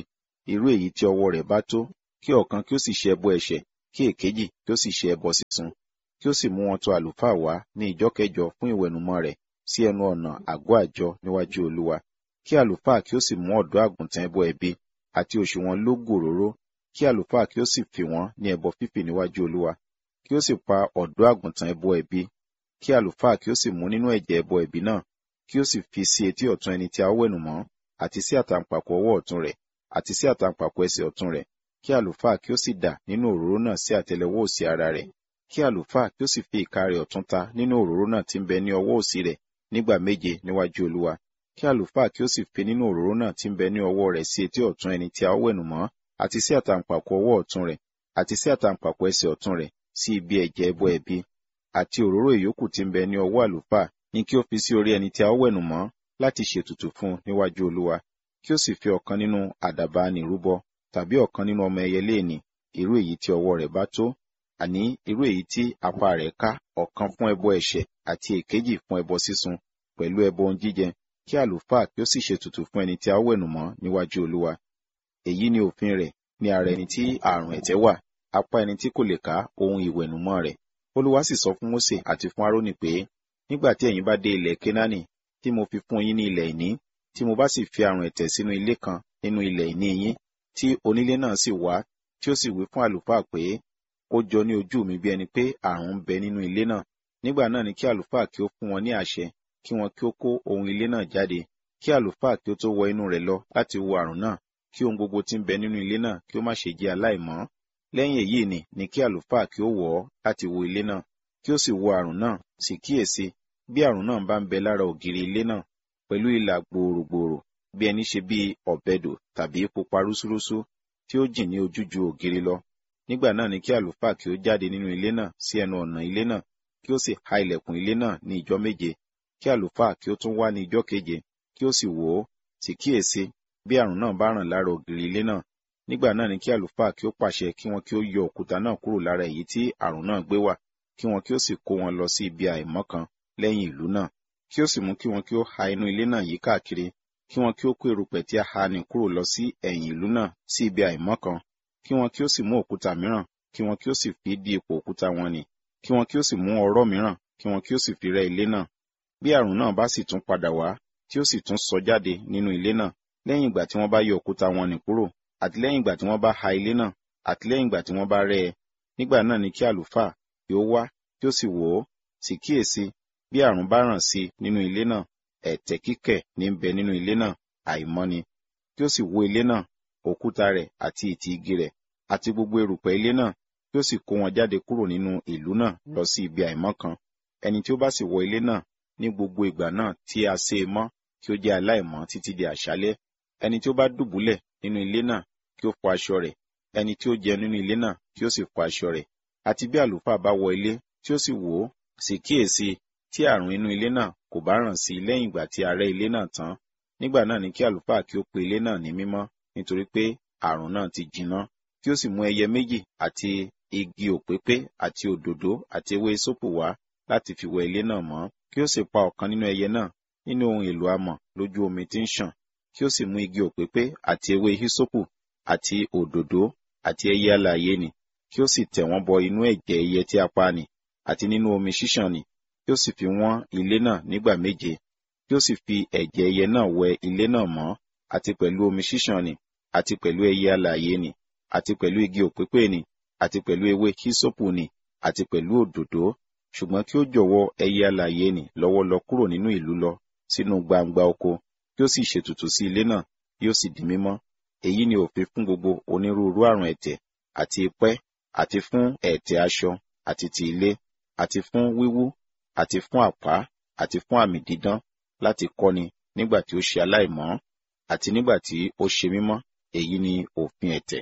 irú èyí tí ọwọ́ rẹ̀ bá tó, kí ọ̀kan kí ó sì ṣe ẹbọ ẹ̀ṣẹ̀, kí èkejì kí ó sì ṣe ẹbọ sísun. Kí ó sì mú wọn tọ̀ àlùfáà wá ní ìjọ́ kẹjọ fún ìwẹ̀nùmọ́ rẹ̀ sí ẹnu ọ̀nà àgọ́ àjọ níwájú Olúwa. Kí àlùfáà kí ó sì mú ọ̀dọ́ àgùntàn ẹbọ ẹ̀bi àti òṣùwọ̀n lógù òróró. Kí àlùfáà kí ó sì fì wọ́n ní ẹbọ fífì níwájú Olúwa. Kí ó sì pa ọ̀dọ́ àgùntàn ẹbọ ẹ̀bi. Kí àlùfáà kí ó sì mú nínú ẹ̀jẹ̀ ẹbọ ẹ̀bi náà, kí ó sì fi sí etí ọ̀tún ẹni tí a ó wẹ̀nùmọ́, àti sí àtàǹpàkò ọwọ́ ọ̀tún rẹ̀, àti sí àtàǹpàkò ẹsẹ̀ ọ̀tún rẹ̀. Kí àlùfáà kí ó sì dà nínú òróró náà sí àtẹ́lẹwọ́ òsì ara rẹ̀. Kí àlùfáà kí ó sì fi ìka rẹ̀ ọ̀tún ta nínú òróró náà tí ń bẹ ní ọwọ́ òsì rẹ̀ nígbà méje níwájú Olúwa. Kí àlùfáà kí ó sì fi nínú òróró náà tí ń bẹ ní ọwọ́ rẹ̀ sí etí ọ̀tún ẹni tí a ó wẹ̀nùmọ́, àti sí àtàǹpàkò ọwọ́ ọ̀tún rẹ̀, àti sí àtàǹpàkò ẹsẹ̀ ọ̀tún rẹ̀, sí ibi ẹ̀jẹ̀ ẹbọ ẹ̀bi. Àti òróró ìyókù tí ń bẹ ní ọwọ́ àlùfáà ni kí ó fi sí orí ẹni tí a ó wẹ̀nùmọ́ láti ṣètùtù fún un níwájú Olúwa. Kí ó sì fi ọ̀kan nínú àdàbà nì rúbọ, tàbí ọ̀kan nínú ọmọ ẹyẹlé nì, irú èyí tí ọwọ́ rẹ̀ bá tó, àní irú èyí tí apá rẹ̀ ká, ọ̀kan fún ẹbọ ẹ̀ṣẹ̀ àti èkejì fún ẹbọ sísun, pẹ̀lú ẹbọ ohun jíjẹ. Kí àlùfáà kí ó sì ṣètùtù fún ẹni tí a ó wẹ̀nùmọ́ níwájú Olúwa. Èyí ni òfin rẹ̀ ní ara ẹni tí àrùn ẹ̀tẹ̀ wà, apá ẹni tí kò lè ká ohun ìwẹ̀nùmọ́ rẹ̀. Olúwa sì sọ fún Mósè àti fún Árónì pé, nígbà tí ẹ̀yin bá dé ilẹ̀ Kénáánì tí mo fi fún yín ní ilẹ̀ ìní, tí mo bá sì fi àrùn ẹ̀tẹ̀ sínú ilé kan nínú ilẹ̀ ìní yín, tí onílé náà sì wá, tí ó sì wí fún àlùfáà pé, ó jọ ní ojú mi bí ẹni pé àrùn ń bẹ nínú ilé náà. Nígbà náà ni kí àlùfáà kí ó fún wọn ní àṣẹ, kí wọn kí ó kó ohun ilé náà jáde, kí àlùfáà kí ó tó wọ inú rẹ̀ lọ láti wo àrùn náà, kí ohun gbogbo tí ń bẹ nínú ilé náà kí ó má ṣe jẹ́ aláìmọ́. Lẹ́yìn èyí ni kí àlùfáà kí ó wọ̀ ọ́ láti wo ilé náà, kí ó sì wo àrùn náà, sì kíyèsí, bí àrùn náà bá ń bẹ lára ògiri ilé náà, pẹ̀lú ìlà gbòòrògbòòrò, bí ẹni ṣe bí ọ̀bẹdò tàbí pupa rúsúrúsú, tí ó jìn ní ojú ju ògiri lọ. Nígbà náà ni kí àlùfáà kí ó jáde nínú ilé náà sí ẹnu ọ̀nà ilé náà, kí ó sì ha ilẹ̀kùn ilé náà ní ìjọ́ méje. Kí àlùfáà kí ó tún wá ní ìjọ́ keje, kí ó sì wò ó, sì kíyèsí, bí àrùn náà bá ràn lára ògiri ilé náà. Nígbà náà ni kí àlùfáà kí ó pàṣẹ kí wọn kí ó yọ òkúta náà kúrò lára èyí tí àrùn náà gbé wà, kí wọn kí ó sì kó wọn lọ sí ibi àìmọ́ kan lẹ́yìn ìlú náà. Kí ó sì mú kí wọn kí ó ha inú ilé náà yí káàkiri, kí wọn kí ó kó erùpẹ̀ tí a ha nì kúrò lọ sí ẹ̀yìn ìlú náà sí ibi àìmọ́ kan. Kí wọn kí ó sì mú òkúta mìíràn, kí wọn kí ó sì fi dí ipò òkúta wọn nì. Kí wọn kí ó sì mú ọ̀rọ̀ mìíràn, kí wọn kí ó sì fi rẹ́ ilé náà. Bí àrùn náà bá sì tún padà wá, tí ó sì tún sọ jáde nínú ilé náà, lẹ́yìn ìgbà tí wọ́n bá yọ òkúta wọn nì kúrò, àti lẹ́yìn ìgbà tí wọ́n bá ha ilé náà, àti lẹ́yìn ìgbà tí wọ́n bá rẹ́ ẹ, nígbà náà ni kí àlùfáà kí ó wá, kí ó sì wò ó, sì kíyèsí, bí àrùn bá ràn sí nínú ilé náà, ẹ̀tẹ̀ kíkẹ̀ ní ń bẹ nínú ilé náà, àìmọ́ ni. Kí ó sì wó ilé náà, òkúta rẹ̀ àti ìtì igi rẹ̀, àti gbogbo erùpẹ̀ ilé náà, kí ó sì kó wọn jáde kúrò nínú ìlú náà lọ sí ibi àìmọ́ kan. Ẹni tí ó bá sì wọ ilé náà ní gbogbo ìgbà náà tí a sé e mọ́, kí ó jẹ́ aláìmọ́ títí di àṣálẹ́. Ẹni tí ó bá dùbúlẹ̀ nínú ilé náà, kí ó fọ aṣọ rẹ̀. Ẹni tí ó jẹun nínú ilé náà, kí ó sì fọ aṣọ rẹ̀. Àti bí àlùfáà bá wọ ilé, tí ó sì wò ó, sì kíyèsí, tí àrùn inú ilé náà kò bá ràn sí lẹ́yìn ìgbà tí a rẹ́ ilé náà tán, nígbà náà ni kí àlùfáà kí ó pe ilé náà ní mímọ́, nítorí pé àrùn náà ti jinná. Kí ó sì mú ẹyẹ méjì àti igi òpépé àti òdòdó àti ewé sópù wá láti fi wẹ ilé náà mọ́. Kí ó sì pa ọ̀kan nínú ẹyẹ náà nínú ohun èlò amọ̀ lójú omi tí ń ṣàn. Kí ó sì mú igi òpépé àti ewé hísópù àti òdòdó àti ẹyẹ alààyè nì, kí ó sì tẹ̀ wọ́n bọ inú ẹ̀jẹ̀ ẹyẹ tí a pa nì, àti nínú omi ṣíṣàn nì, kí ó sì fi wọ́n ilé náà nígbà méje. Kí ó sì fi ẹ̀jẹ̀ ẹyẹ náà wẹ ilé náà mọ́, àti pẹ̀lú omi ṣíṣàn nì, àti pẹ̀lú ẹyẹ alààyè nì, àti pẹ̀lú igi òpépé nì, àti pẹ̀lú ewé hísópù nì, àti pẹ̀lú òdòdó. Ṣùgbọ́n kí ó jọ̀wọ́ ẹyẹ alààyè nì lọ́wọ́ lọ kúrò nínú ìlú lọ sínú gbangba oko, kí ó sì ṣètùtù sí ilé náà, yóò sì di mímọ́. Èyí ni òfin fún gbogbo onírúurú àrùn ẹ̀tẹ̀, àti ipẹ́, àti fún ẹ̀tẹ̀ aṣọ, àti ti ilé, àti fún wíwú, àti fún àpá, àti fún àmì dídán, láti kọ́ni nígbà tí ó ṣe aláìmọ́, àti nígbà tí ó ṣe mímọ́. Èyí ni òfin ẹ̀tẹ̀.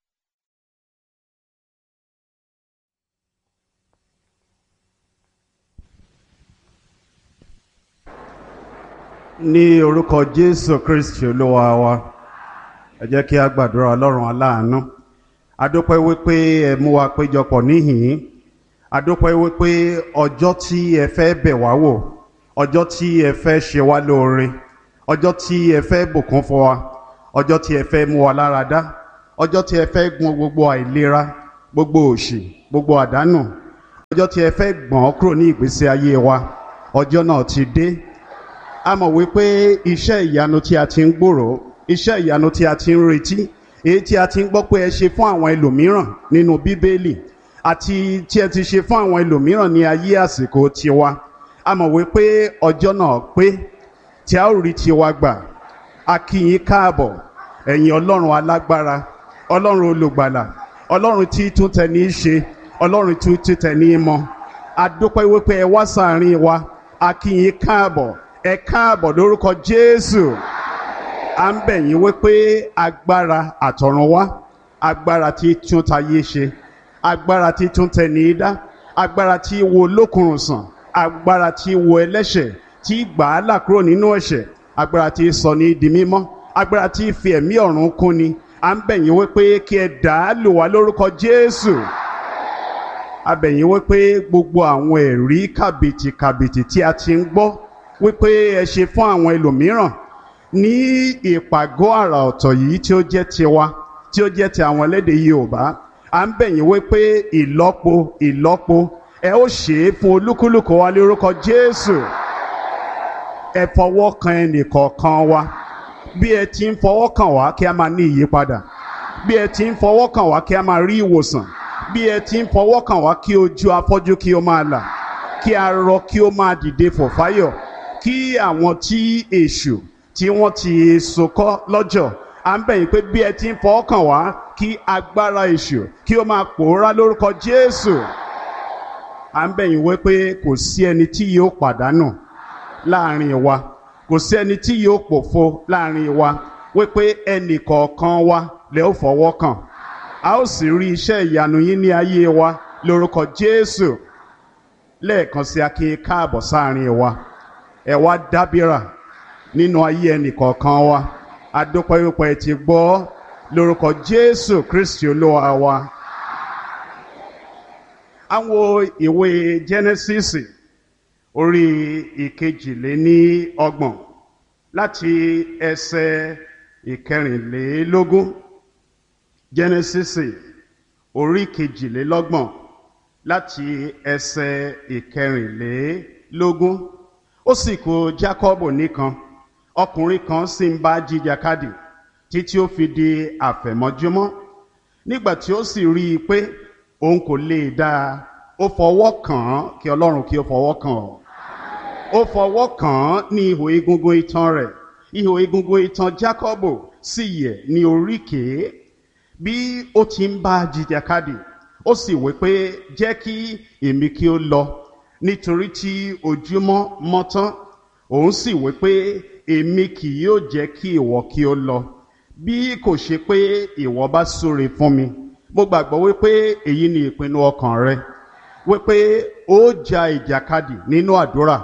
Ní orúkọ Jésù Kristi Olúwa wa, ẹ jẹ́ kí a gbàdúrà. Ọlọ́run aláàánú, a dúpẹ́ wípé ẹ mú wa péjọpọ̀ níhìn-ín. A dúpẹ́ wípé ọjọ́ tí ẹ fẹ́ bẹ̀ wá wò, ọjọ́ tí ẹ fẹ́ ṣe wá lóore, ọjọ́ tí ẹ fẹ́ bùkún fún wa, ọjọ́ tí ẹ fẹ́ mú wa lára dá, ọjọ́ tí ẹ fẹ́ gbọn gbogbo àìlera, gbogbo òṣì, gbogbo àdánù, ọjọ́ tí ẹ fẹ́ gbọ̀n kúrò ní ìgbésí ayé wa, ọjọ́ náà ti dé. A mọ̀ wípé iṣẹ́ ìyanu tí a ti ń gbòòrò, iṣẹ́ ìyanu tí a ti ń retí, èyí tí a ti ń gbọ́ pé ẹ ṣe fún àwọn ẹlòmíràn nínú Bíbélì àti tí ẹ ti ṣe fún àwọn ẹlòmíràn ní ayé àsìkò tiwa, a mọ̀ wípé ọjọ́ náà pé tí a ó rí tiwa gbà. A kí yín káàbọ̀, ẹ̀yin Ọlọ́run alágbára, Ọlọ́run olùgbàlà, Ọlọ́run tí tún tẹni ṣe, Ọlọ́run tí tún tẹni mọ̀. A dúpẹ́ wípé ẹ wá sáàrin wa. A kí yín káàbọ̀, ẹ káàbọ̀ lórúkọ Jésù. À ń bẹ̀ yín wípé agbára àtọ̀run wá, agbára tí tún tayé ṣe, agbára tí tún tẹni dá, agbára tí wo lókùnrùn sàn, agbára tí wo ẹlẹ́ṣẹ̀, tí gbà á là kúrò nínú ẹ̀ṣẹ̀, agbára tí sọ ní di mímọ́, agbára tí fi ẹ̀mí ọ̀run kún ni. À ń bẹ̀ yín wípé kí ẹ dà á lò wá lórúkọ Jésù. A bẹ̀ yín wípé gbogbo àwọn ẹ̀rí kàbìtì tí a ti ń gbọ́ wípé ẹ ṣe fún àwọn ẹlòmíràn ní ìpàgọ́ àrà ọ̀tọ̀ yìí tí ó jẹ́ tiwa, tí ó jẹ́ ti àwọn elédè Yorùbá. À ń bẹ̀ yín wípé ìlọ́po ẹ ó ṣe é fún olúkúlùkù wa lórúkọ Jésù. Ẹ fọwọ́ kan ẹnìkọ̀ọ̀kan wa bí ẹ ti ń fọwọ́ kàn wá kí a máa ní ìyípadà, bí ẹ ti ń fọwọ́ kàn wá kí a máa rí ìwòsàn, bí ẹ ti ń fọwọ́ kàn wá kí ojú afọ́jú kí ó máa là, kí arọ kí ó máa dìde fò fáyọ̀, kí àwọn tí èṣù tí wọ́n ti sokọ́ lọ́jọ́, à ń bẹ̀ yín pé bí ẹ ti ń fọwọ́ kàn wá kí agbára èṣù kí ó máa pòórá lórúkọ Jésù. À ń bẹ̀ yín wípé kò sí ẹni tí yóò pàdánù láàrin wa, kò sí ẹni tí yóò pòfo láàrin wa, wípé ẹnì kọ̀ọ̀kan wa lẹ ó fọwọ́ kàn. A ó sì rí iṣẹ́ ìyanu yín ní ayé wa lórúkọ Jésù. Lẹ́ẹ̀kan sí a kí yín káàbọ̀ sáàrin wa. Ẹ wá dábìrà nínú ayé ẹnì kọ̀ọ̀kan wa. A dúpẹ́ wípé ẹ ti gbọ́ lórúkọ Jésù Kristi Olúwa wa. Àwọn ìwé Jẹ́nẹ́sísì orí 22 láti ẹsẹ̀ 24. Jẹ́nẹ́sísì orí 22 láti ẹsẹ̀ 24. Ó sì kù Jákọ́bù nìkan, ọkùnrin kan sì ń bá jìjàkadì títí ó fi di àfẹ̀mọ́júmọ́. Nígbà tí ó sì rí i pé òun kò lè dá a, ó fọwọ́ kàn án, kí Ọlọ́run kí ó fọwọ́ kàn ọ́. Ó fọwọ́ kàn án ní ihò egungun itan rẹ̀, ihò egungun itan Jákọ́bù sì yẹ̀ ní oríkèé. Bí ó ti ń bá jìjàkadì, ó sì wí pé jẹ́ kí èmi kí ó lọ, nítorí tí ojúmọ́ mọ́ tán. Òun sì wí pé èmi kì yóò jẹ́ kí ìwọ kí ó lọ, bí kò ṣe pé ìwọ bá súre fún mi. Mo gbàgbọ́ wípé èyí ni ìpinnu ọkàn rẹ, wípé ó ja ìjàkadì nínú àdúrà,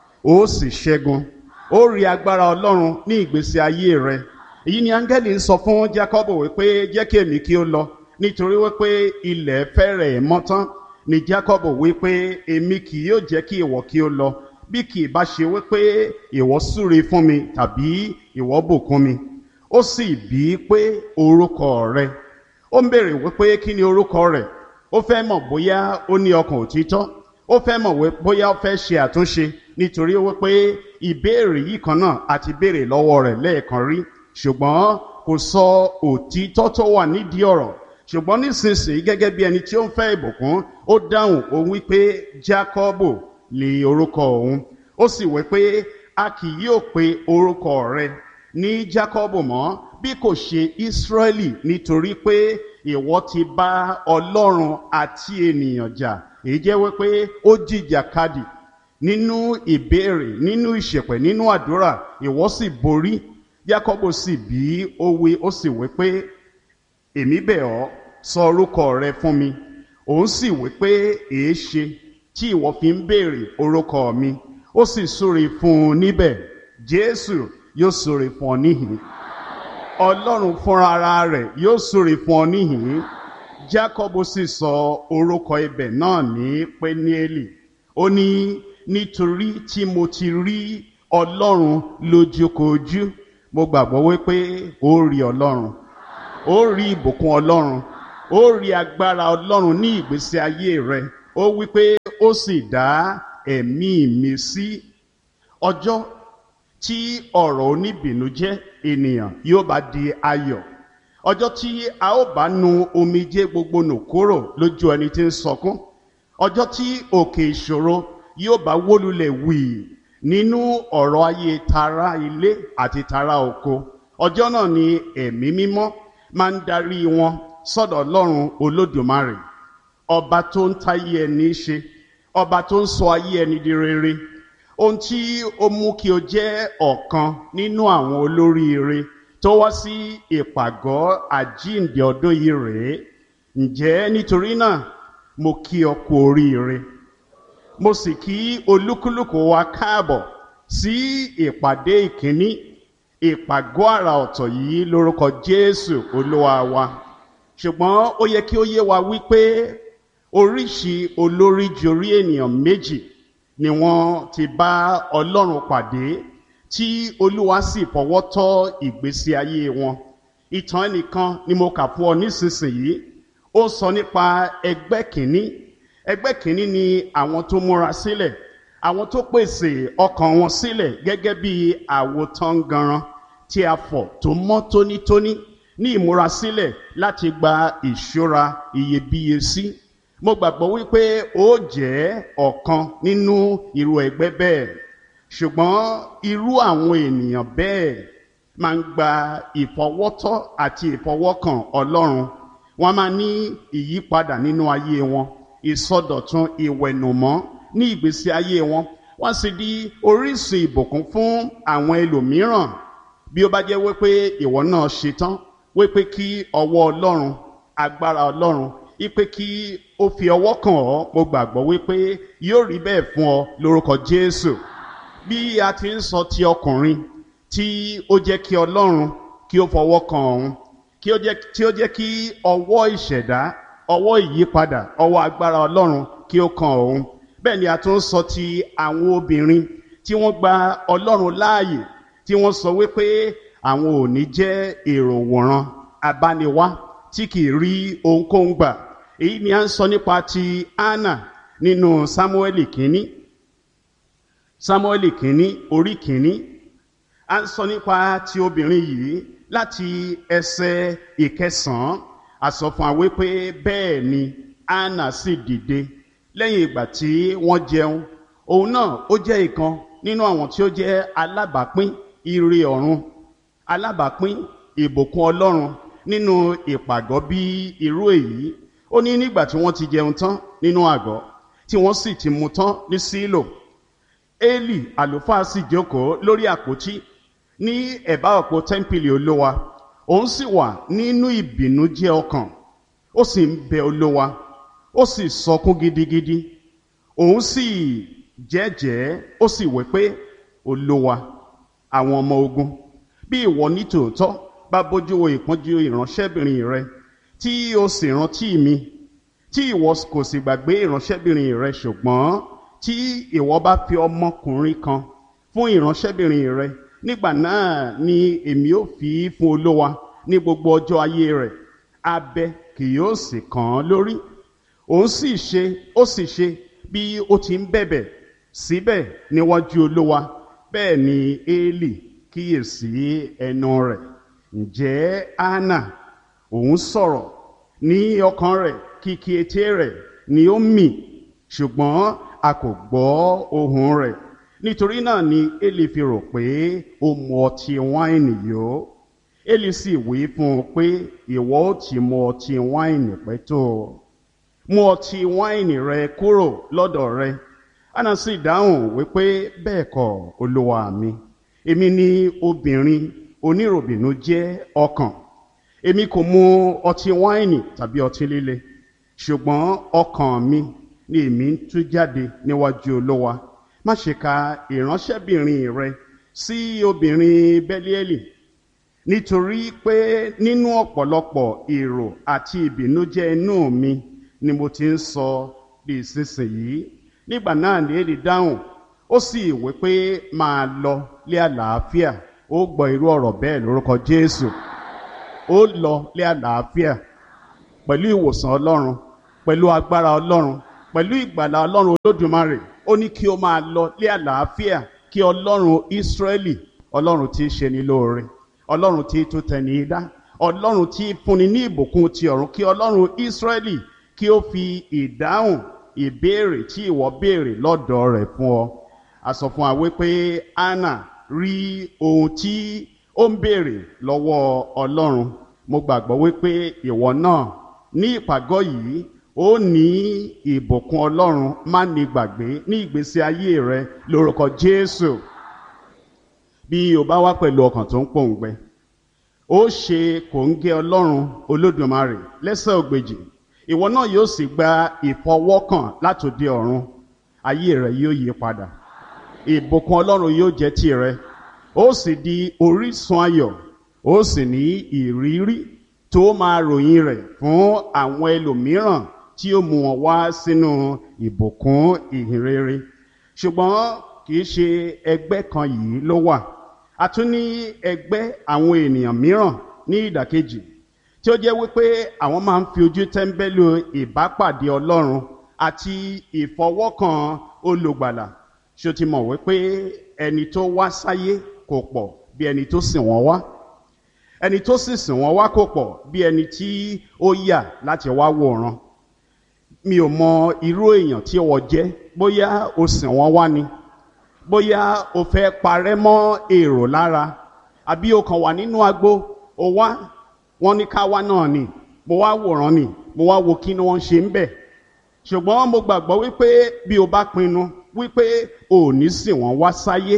ó sì ṣẹ́gun, ó rí agbára Ọlọ́run ní ìgbésí ayé rẹ. Èyí ni áńgẹ́lì ń sọ fún Jákọ́bù wípé jẹ́ kí èmi kí ó lọ, nítorí wípé ilẹ̀ fẹ́rẹ̀ mọ́ tán. Ni Jákọ́bù wípé èmi kì yóò jẹ́ kí ìwọ kí ó lọ, bí kì í bá ṣe wípé ìwọ súre fún mi tàbí ìwọ bùkún mi. Ó sì bí i pé orúkọ rẹ. Ó ń béèrè wípé kí ni orúkọ rẹ̀. Ó fẹ́ mọ̀ bóyá ó ní ọkàn òtítọ́, ó fẹ́ mọ̀ bóyá ó fẹ́ ṣe àtúnṣe, nítorí wípé ìbéèrè yìí kan náà àti béèrè lọ́wọ́ rẹ̀ lẹ́ẹ̀kan rí, ṣùgbọ́n kò sọ òtítọ́ tó wà nídìí ọ̀rọ̀. Ṣùgbọ́n nísinsìnyí gẹ́gẹ́ bí ẹni tí ó ń fẹ́ ìbùkún, ó dáhùn, ó wí pé Jákọ́bù ni orúkọ òun. Ó sì wí pé a kì yóò pe orúkọ rẹ ní Jákọ́bù mọ́, bí kò ṣe Ísírẹ́lì, nítorí pé ìwọ ti bá Ọlọ́run àti ènìyàn jà. Èyí jẹ́ wípé ó jìjàkadì nínú ìbéèrè, nínú ìṣẹ̀pẹ̀, nínú àdúrà, ìwọ sì borí. Jákọ́bù sì bí ó wí, ó sì wí pé èmi bẹ̀ ọ́, sọ orúkọ rẹ fún mi. Òun sì wí pé èé ṣe tí ìwọ fi ń béèrè orúkọ mi. Ó sì súre fún un níbẹ̀. Jésù yóò súre fún ọ níhìn. Ọlọ́run fúnra ara rẹ̀ yóò súre fún ọ níhìn. Jákọ́bù sì sọ orúkọ ibẹ̀ náà ní Péníélì. Ó ní nítorí tí mo ti rí Ọlọ́run lójúkojú, mo gbàgbọ́ wípé ó rí ọlọ́run, ó rí ìbùkún ọlọ́run, ó rí agbára ọlọ́run ní ìgbésí ayé rẹ. Ó wípé ó sì dá ẹ̀mí mi sí. Ọjọ́ tí ọ̀rọ̀ oníbìnújẹ́ ènìyàn yóò bá di ayọ̀, ọjọ́ tí a ó bá nu omijé gbogbo nù kúrò lójú ẹni tí ń sọkún, ọjọ́ tí òkè ìṣòro yóò bá wó lulẹ̀ wì nínú ọ̀rọ̀ ayé tara ilé àti tara oko, ọjọ́ náà ni ẹ̀mí mímọ́ máa ń darí wọn sọ́dọ̀ Ọlọ́run Olódùmarè, ọba tó ń táyé ẹni ṣe, ọba tó ń sọ ayé ẹni di rere. Ohun tí ó mú kí o jẹ́ ọ̀kan nínú àwọn olóríire tó wá sí ìpàgọ́ àjíǹde ọdún yìí rèé. Ǹjẹ́ nítorí náà mo kí ọ kú oríire, mo sì kí olúkúlùkù wa káàbọ̀ sí ìpàdé ìkíní ìpàgọ́ àrà ọ̀tọ̀ yìí lórúkọ Jésù Olúwa wa. Ṣùgbọ́n ó yẹ kí ó yé wa wípé oríṣi olórí jorí ènìyàn méjì ni wọ́n ti bá Ọlọ́run pàdé tí Olúwa sì fọwọ́ tọ́ ìgbésí ayé wọn. Ìtàn ẹnìkan ni mo kà fún ọ nísinsìnyí. Ó sọ nípa ẹgbẹ́ kìíní. Ẹgbẹ́ kìíní ni àwọn tó múra sílẹ̀, àwọn tó pèsè ọkàn wọn sílẹ̀ gẹ́gẹ́ bí àwòtánganran tí a fọ̀ tó mọ́ tónítóní ní ìmúrasílẹ̀ láti gba ìṣúra iyebíye sí. Mo gbàgbọ́ wípé ó jẹ́ ọ̀kan nínú irú ẹgbẹ́ bẹ́ẹ̀. Ṣùgbọ́n irú àwọn ènìyàn bẹ́ẹ̀ máa ń gba ìfọwọ́tọ́ àti ìfọwọ́kàn Ọlọ́run. Wọ́n máa ní ìyípadà nínú ayé wọn, ìsọdọ̀tun, ìwẹ̀nùmọ́ ní ìgbésí ayé wọn. Wọ́n sì di orísun ìbùkún fún àwọn ẹlòmíràn. Bí ó bá jẹ́ wípé ìwọ náà ṣetán wípé kí ọwọ́ Ọlọ́run, agbára Ọlọ́run, wípé kí ó fi ọwọ́ kàn ọ́, mo gbàgbọ́ wípé yóò rí bẹ́ẹ̀ fún ọ lórúkọ Jésù. Bí a ti ń sọ ti ọkùnrin tí ó jẹ́ kí Ọlọ́run kí ó fọwọ́ kàn òun, tí ó jẹ́ kí ọwọ́ ìṣẹ̀dá, ọwọ́ ìyípadà, ọwọ́ agbára Ọlọ́run kí ó kàn òun. Bẹ́ẹ̀ ni a tún ń sọ ti àwọn obìnrin tí wọ́n gba Ọlọ́run láàyè, tí wọ́n sọ wípé àwọn ò ní jẹ́ èrò wòran abániwá tí kì í rí ohunkóhun gbà. Èyí ni a ń sọ nípa ti Hánà nínú Sámúẹ́lì kìíní orí kìíní. A ń sọ nípa ti obìnrin yìí láti ẹsẹ̀ 9. A sọ fún wa wípé bẹ́ẹ̀ ni Hánà sì dìde lẹ́yìn ìgbà tí wọ́n jẹun. Òun náà ó jẹ́ ìkan nínú àwọn tí ó jẹ́ alábàápín ire ọ̀run, alábàápín ìbùkún Ọlọ́run nínú ìpàgọ́ bí irú èyí. Ó ní nígbà tí wọ́n ti jẹun tán nínú àgọ́, tí wọ́n sì ti mu tán ní Sílò, Élì àlùfáà sì jókòó lórí àpótí ní ẹ̀bá òpó tẹ́ḿpìlì Olúwa. Òun sì wà nínú ìbìnújẹ́ ọkàn, ó sì ń bẹ Olúwa, ó sì sọkún gidigidi. Òun sì jẹ́jẹ́, ó sì wí pé, Olúwa àwọn ọmọ ogun, bí ìwọ ní tòótọ́ bá bójú wo ìpọ́njú ìránṣẹ́bìnrin rẹ, tí o sì rántí mi, tí ìwọ kò sì gbàgbé ìránṣẹ́bìnrin rẹ, ṣùgbọ́n tí ìwọ bá fi ọmọkùnrin kan fún ìránṣẹ́bìnrin rẹ, nígbà náà ni èmi ó fi fún Olúwa ní gbogbo ọjọ́ ayé rẹ̀, abẹ kì yóò sì kàn án lórí. Òun sì ṣe bí ó ti ń bẹ̀bẹ̀ síbẹ̀ níwájú Olúwa. Bẹ́ẹ̀ ni Élì kíyèsí ẹnu rẹ̀. Ǹjẹ́ Hánà òun sọ̀rọ̀ ní ọkàn rẹ̀, kìkì ètè rẹ̀ ni ó mì, ṣùgbọ́n a kò gbọ́ ohùn rẹ̀. Nítorí náà ni Élì fi rò pé ó mu ọtí wáìnì yó. Élì sì wí fún un pé, ìwọ ó ti mu ọtí wáìnì pẹ́ tó? Mú ọtí wáìnì rẹ kúrò lọ́dọ̀ rẹ. Hánà sì dáhùn wípé, bẹ́ẹ̀ kọ́ Olúwa mi, èmi ni obìnrin oníròbìnújẹ́ ọkàn. Èmi kò mu ọtí wáìnì tàbí ọtí líle, ṣùgbọ́n ọkàn mi ni èmi ń tú jáde níwájú Olúwa. Má ṣe ka ìránṣẹ́bìnrin rẹ sí obìnrin Bẹ́líélì, nítorí pé nínú ọ̀pọ̀lọpọ̀ èrò àti ìbìnújẹ́ inú mi ni mo ti ń sọ di ìsinsìnyí. Nígbà náà ni Élì dáhùn, ó sì wí pé, máa lọ lé àlàáfíà, ó gbọ́ irú ọ̀rọ̀ bẹ́ẹ̀ lórúkọ Jésù. Ó lọ lé àlàáfíà pẹ̀lú ìwòsàn Ọlọ́run, pẹ̀lú agbára Ọlọ́run, pẹ̀lú ìgbàlà Ọlọ́run Olódùmarè. Ó ní kí ó máa lọ lé àlàáfíà, kí Ọlọ́run Ísírẹ́lì, Ọlọ́run tí í ṣe ní lóore, Ọlọ́run tí í tún tẹni dá, Ọlọ́run tí í fúnni ní ìbùkún ti ọ̀run, kí Ọlọ́run Ísírẹ́lì kí ó fi ìdáhùn ìbéèrè tí ìwọ béèrè lọ́dọ̀ rẹ̀ fún ọ. A sọ fún wa wípé Hánà rí ohun tí ó ń béèrè lọ́wọ́ Ọlọ́run. Mo gbàgbọ́ wípé ìwọ náà ní ìpàgọ́ yìí ó ní ìbùkún Ọlọ́run má ní gbàgbé ní ìgbésí ayé rẹ lórúkọ Jésù. Bí o bá wá pẹ̀lú ọkàn tó ń pòǹgbẹ, ó ṣe kòńgẹ́ Ọlọ́run Olódùmarè lẹ́sẹ̀ ògbèjì, ìwọ náà yóò sì gba ìfọwọ́kàn látòde ọ̀run. Ayé rẹ yóò yí padà, ìbùkún Ọlọ́run yóò jẹ́ tìrẹ, ó sì di orísun ayọ̀, ó sì ní ìrírí tó máa ròyìn rẹ̀ fún àwọn ẹlòmíràn tí ó mú wọn wá sínú ìbùkún ìhìnrere. Ṣùgbọ́n kì í ṣe ẹgbẹ́ kan yìí ló wà. A tún ní ẹgbẹ́ àwọn ènìyàn mìíràn ní ìdàkejì tí ó jẹ́ wípé àwọn máa ń fi ojú tẹ́ńbẹ́lú ìbápàdé Ọlọ́run àti ìfọwọ́kàn olùgbàlà. Ṣó ti mọ̀ wípé ẹni tó wá sáyé kò pọ̀ bí ẹni tó sìn wọ́n wá, ẹni tó sì sìn wọ́n wá kò pọ̀ bí ẹni tí ó yà láti wá wòran. Mi ò mọ irú èèyàn tí wọ́n jẹ́, bóyá o sìn wọ́n wá ni, bóyá o fẹ́ parẹ́ mọ́ èrò lára, àbí o kàn wà nínú agbo, o wá, wọ́n ní ká wá náà ni, mo wá wòran ni, mo wá wo kí ni wọ́n ṣe ń bẹ̀. Ṣùgbọ́n mo gbàgbọ́ wípé bí o bá pinnu wípé o ò ní sìn wọ́n wá sáyé,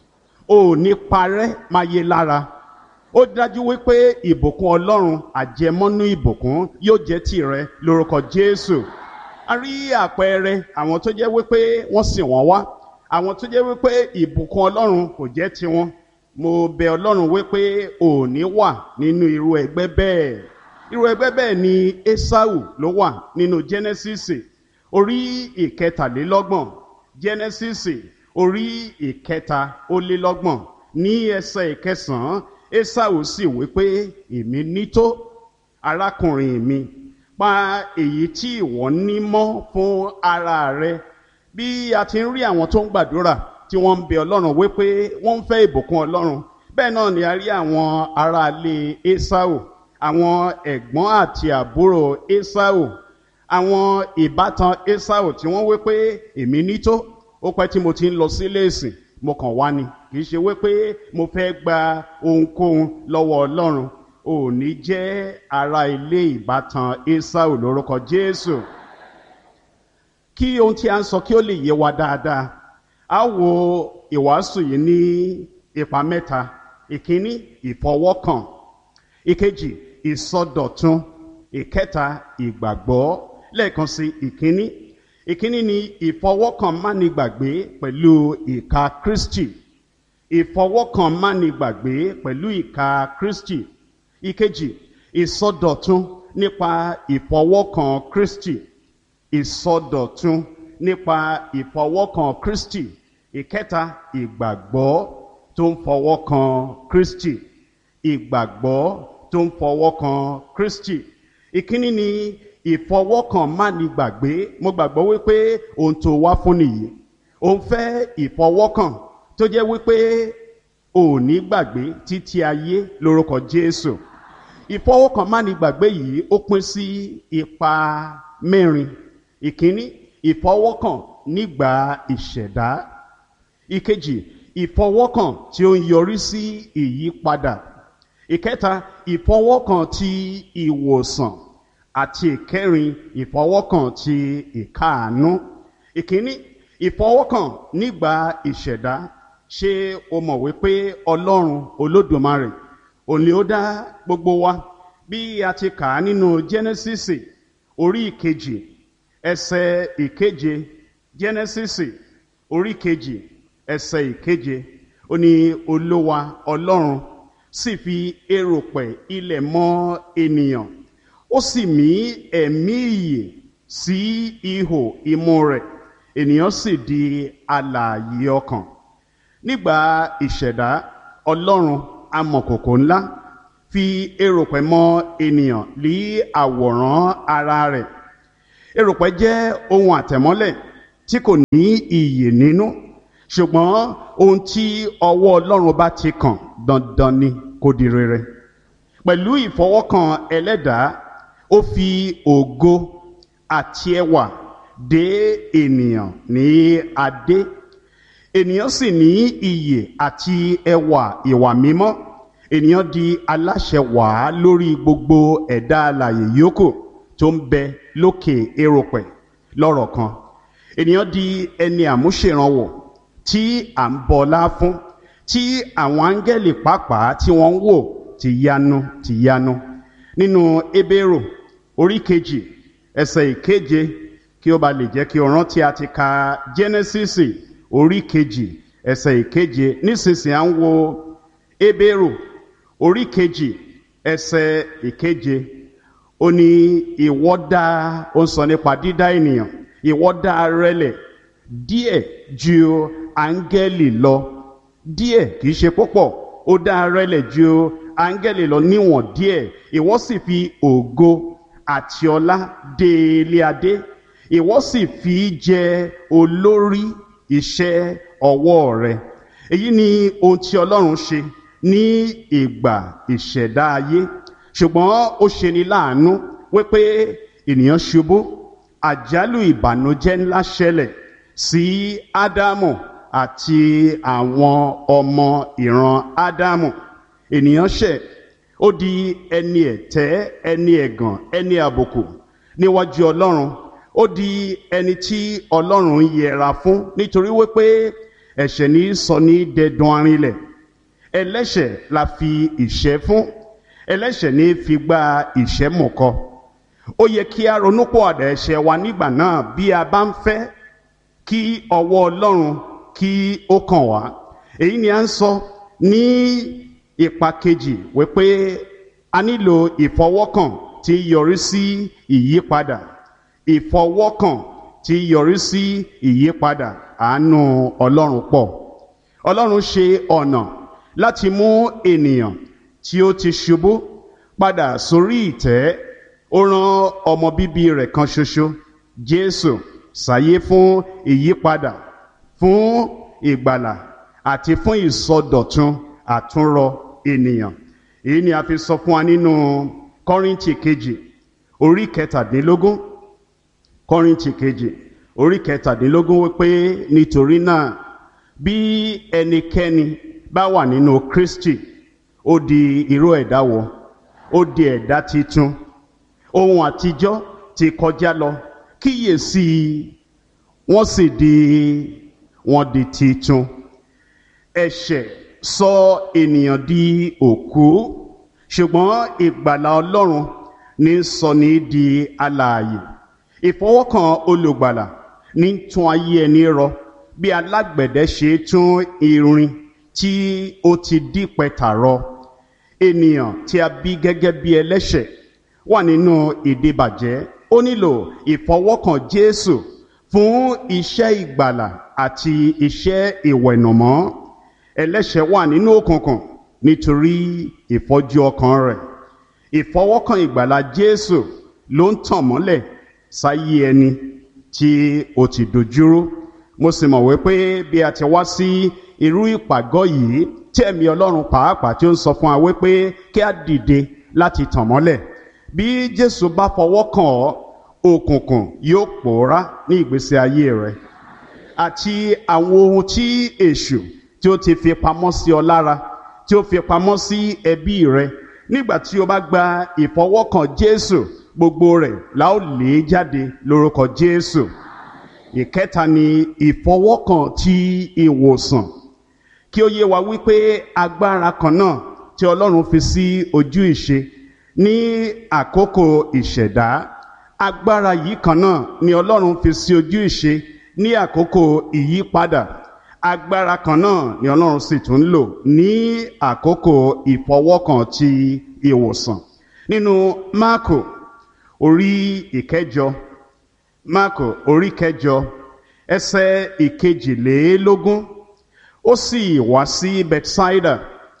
o ò ní parẹ́ máyé lára, ó dájú wípé ìbùkún Ọlọ́run àjẹmọ́nú ìbùkún yóò jẹ́ tìrẹ lórúkọ Jésù. A rí àpẹẹrẹ àwọn tó jẹ́ wípé wọ́n sìn wọ́n wá, àwọn tó jẹ́ wípé ìbùkún Ọlọ́run kò jẹ́ tiwọn. Mo bẹ̀ Ọlọ́run wípé ò ní wà nínú irú ẹgbẹ́ bẹ́ẹ̀. Irú ẹgbẹ́ bẹ́ẹ̀ ni Ésáù ló wà nínú Jẹ́nẹ́sísì orí ìkẹtàlélọ́gbọ̀n. Jẹ́nẹ́sísì orí ìkẹtàlélọ́gbọ̀n ní ẹsẹ̀ ìkẹsàn-án. Ésáù sì wípé èmi nító arákùnrin mi, pa èyí tí ìwọ ní mọ́ fún ara rẹ. Bí a ti ń rí àwọn tó ń gbàdúrà tí wọ́n ń bẹ Ọlọ́run wípé wọ́n ń fẹ́ ìbùkún Ọlọ́run, bẹ́ẹ̀ náà ni a rí àwọn aráalé Ésáù, àwọn ẹ̀gbọ́n àti àbúrò Ésáù, àwọn ìbátan Ésáù tí wọ́n wípé èmi nító, ó pẹ́ tí mo ti ń lọ sílé ìsìn, mo kàn wá ni, kì í ṣe wípé mo fẹ́ gba ohunkóhun lọ́wọ́ Ọlọ́run. Ò ní jẹ́ ara ilé ìbátan Ésáù lórúkọ Jésù. Kí ohun tí a ń sọ kí ó lè yé wa dáadáa, a wo ìwàásù yìí ní ipa mẹ́ta. Ìkíní, ìfọwọ́kàn; ìkejì, ìsọdọ̀tun; ìkẹta, ìgbàgbọ́. Lẹ́ẹ̀kan sí, ìkíní ni ìfọwọ́kàn mánigbàgbé pẹ̀lú ìka Kristi. Ìfọwọ́kàn mánigbàgbé pẹ̀lú ìka Kristi. Ìkejì, ìsọdọ̀tun nípa ìfọwọ́kàn Kristi. Ìsọdọ̀tun nípa ìfọwọ́kàn Kristi. Ìkẹta, ìgbàgbọ́ tó ń fọwọ́kàn Kristi. Ìgbàgbọ́ tó ń fọwọ́kàn Kristi. Ìkíní ni ìfọwọ́kàn mánigbàgbé. Mo gbàgbọ́ wípé ohun tó wá fún nìyí. Ó ń fẹ́ ìfọwọ́kàn tó jẹ́ wípé ò ní gbàgbé títí ayé lórúkọ Jésù. Ìfọwọ́kàn mánigbàgbé yìí ó pín sí ipa mẹ́rin. Ìkíní, ìfọwọ́kàn nígbà ìṣẹ̀dá. Ìkejì, ìfọwọ́kàn tí ó ń yọrí sí ìyípadà. Ìkẹta, ìfọwọ́kàn ti ìwòsàn. Àti ìkẹrin, ìfọwọ́kàn ti ìkáàánú. Ìkíní, ìfọwọ́kàn nígbà ìṣẹ̀dá. Ṣé o mọ̀ wípé Ọlọ́run Olódùmarè òun ni ó dá gbogbo wa? Bí a ti kà á nínú Jẹ́nẹ́sísì orí ìkejì ẹsẹ̀ ìkeje. Jẹ́nẹ́sísì orí ìkejì ẹsẹ̀ ìkeje, ó ní Olúwa Ọlọ́run sì fi erùpẹ̀ ilẹ̀ mọ́ ènìyàn, ó sì mí ẹ̀mí ìyè sí ihò imú rẹ̀, ènìyàn sì di alààyè ọkàn. Nígbà ìṣẹ̀dá, Ọlọ́run amọ̀kòkò ńlá fi erùpẹ̀ mọ ènìyàn lí àwòrán ara rẹ̀. Erùpẹ̀ jẹ́ ohun àtẹ̀mọ́lẹ̀ tí kò ní iyè nínú, ṣùgbọ́n ohun tí ọwọ́ Ọlọ́run bá ti kàn dandan ni kó di rere. Pẹ̀lú ìfọwọ́kàn ẹlẹ́dàá, ó fi ògo àti ẹwà dé ènìyàn ní adé. Ènìyàn sì ní iyè àti ẹwà ìwà mímọ́. Ènìyàn di aláṣẹ wàá lórí gbogbo ẹ̀dá alààyè yòókù tó ń bẹ lókè erùpẹ̀ lọ́rọ̀ kan. Ènìyàn di ẹni àmúṣèrànwọ́ tí à ń bọlá fún, tí àwọn áńgẹ́lì pàápàá tí wọ́n ń wò tìyanu. Nínú Hébérù orí 2 ẹsẹ̀ 7, kí ó ba lè jẹ́ kí o rántí, a ti ka Jẹ́nẹ́sísì orí 2 ẹsẹ̀ 7. Nísinsìnyí à ń wo Hébérù orí 2 ẹsẹ̀ 7. Ó ní ìwọ dá, ó ń sọ nípa dídá ènìyàn, ìwọ dá rẹlẹ̀ díẹ̀ ju áńgẹ́lì lọ. Díẹ̀ kìí ṣe púpọ̀, ó dá rẹlẹ̀ ju áńgẹ́lì lọ níwọ̀n díẹ̀. Ìwọ sì fi ògo àti ọlá dé ilé adé. Ìwọ sì fi jẹ olórí iṣẹ́ ọwọ́ rẹ̀. Èyí ni ohun tí Ọlọ́run ṣe ní ìgbà ìṣẹ̀dá ayé. Ṣùgbọ́n ó ṣe ni láàánú wípé ènìyàn ṣubú. Àjálù ìbànújẹ́ ńlá ṣẹlẹ̀ sí Ádámù àti àwọn ọmọ ìran Ádámù. Ènìyàn ṣẹ̀, ó di ẹni ẹ̀tẹ́, ẹni ẹ̀gàn, ẹni àbùkù níwájú Ọlọ́run. Ó di ẹni tí Ọlọ́run ń yẹra fún, nítorí wípé ẹ̀ṣẹ̀ ní sọ ní dẹdun arinlẹ̀. Ẹlẹ́ṣẹ̀ la fi ìṣẹ́ fún, ẹlẹ́ṣẹ̀ ní fi gba ìṣẹ́ mọ̀kọ. Ó yẹ kí a ronúpìwàdà ẹ̀ṣẹ̀ wa nígbà náà bí a bá ń fẹ́ kí ọwọ́ Ọlọ́run kí ó kàn wá. Èyí ni a ń sọ ní ipa kejì wípé a nílò ìfọwọ́kàn tí yọrí sí ìyípadà. Ìfọwọ́kàn tí yọrí sí ìyípadà. Àánú Ọlọ́run pọ̀. Ọlọ́run ṣe ọ̀nà láti mú ènìyàn tí ó ti ṣubú padà sórí ìtẹ́. Ó rán ọmọ bíbí rẹ̀ kan ṣoṣo, Jésù, sáyé fún ìyípadà, fún ìgbàlà àti fún ìsọdọ̀tun àtúnrọ ènìyàn. Èyí ni a fi sọ fún wa nínú Kọ́ríńtì kejì orí 17. Kọ́ríńtì kejì orí 17 wípé nítorí náà bí ẹnikẹ́ni bá wà nínú Kristi, ó di irú ẹ̀dá wọ̀, ó di ẹ̀dá titun. Ohun àtijọ́ ti kọjá lọ, kíyèsí wọ́n di titun. Ẹ̀ṣẹ̀ sọ ènìyàn di òkú, ṣùgbọ́n ìgbàlà Ọlọ́run ní sọ ní di alààyè. Ìfọwọ́kàn olùgbàlà ní tún ayé ẹni rọ, bí alágbẹ̀dẹ ṣe tún irin tí ó ti dípẹ̀tà rọ. Ènìyàn tí a bí gẹ́gẹ́ bí ẹlẹ́ṣẹ̀ wà nínú ìdíbàjẹ́. Ó nílò ìfọwọ́kàn Jésù fún iṣẹ́ ìgbàlà àti iṣẹ́ ìwẹ̀nùmọ́. Ẹlẹ́ṣẹ̀ wà nínú òkùnkùn nítorí ìfọ́jú ọkàn rẹ̀. Ìfọwọ́kàn ìgbàlà Jésù ló ń tàn mọ́lẹ̀ sáyé ẹni tí ó ti dojúrú. Mo sì mọ̀ wípé bí a ti wá sí irú ìpàgọ́ yìí, tí ẹ̀mí Ọlọ́run pàápàá tí ó ń sọ fún wa wípé kí a dìde láti tàn mọ́lẹ̀. Bí Jésù bá fọwọ́ kàn ọ́, òkùnkùn yóò pòórá ní ìgbésí ayé rẹ̀. Àti àwọn ohun tí èṣù tí ó ti fi pamọ́ sí ọ lára, tí ó fi pamọ́ sí ẹbí rẹ̀, nígbà tí o bá gba ìfọwọ́kàn Jésù, gbogbo rẹ̀ la ó lé jáde lórúkọ Jésù. Ìkẹta ni ìfọwọ́kàn ti ìwòsàn. Kí ó yé wa wípé agbára kan náà tí Ọlọ́run fi sí ojú ìṣe ní àkókò ìṣẹ̀dá, agbára yìí kan náà ni Ọlọ́run fi sí ojú ìṣe ní àkókò ìyípadà. Agbára kan náà ni Ọlọ́run sì tún lò ní àkókò ìfọwọ́kàn ti ìwòsàn. Nínú Máàkù orí 9, Máàkù orí 9 ẹsẹ̀ 22, ó sì wá sí Bethsaida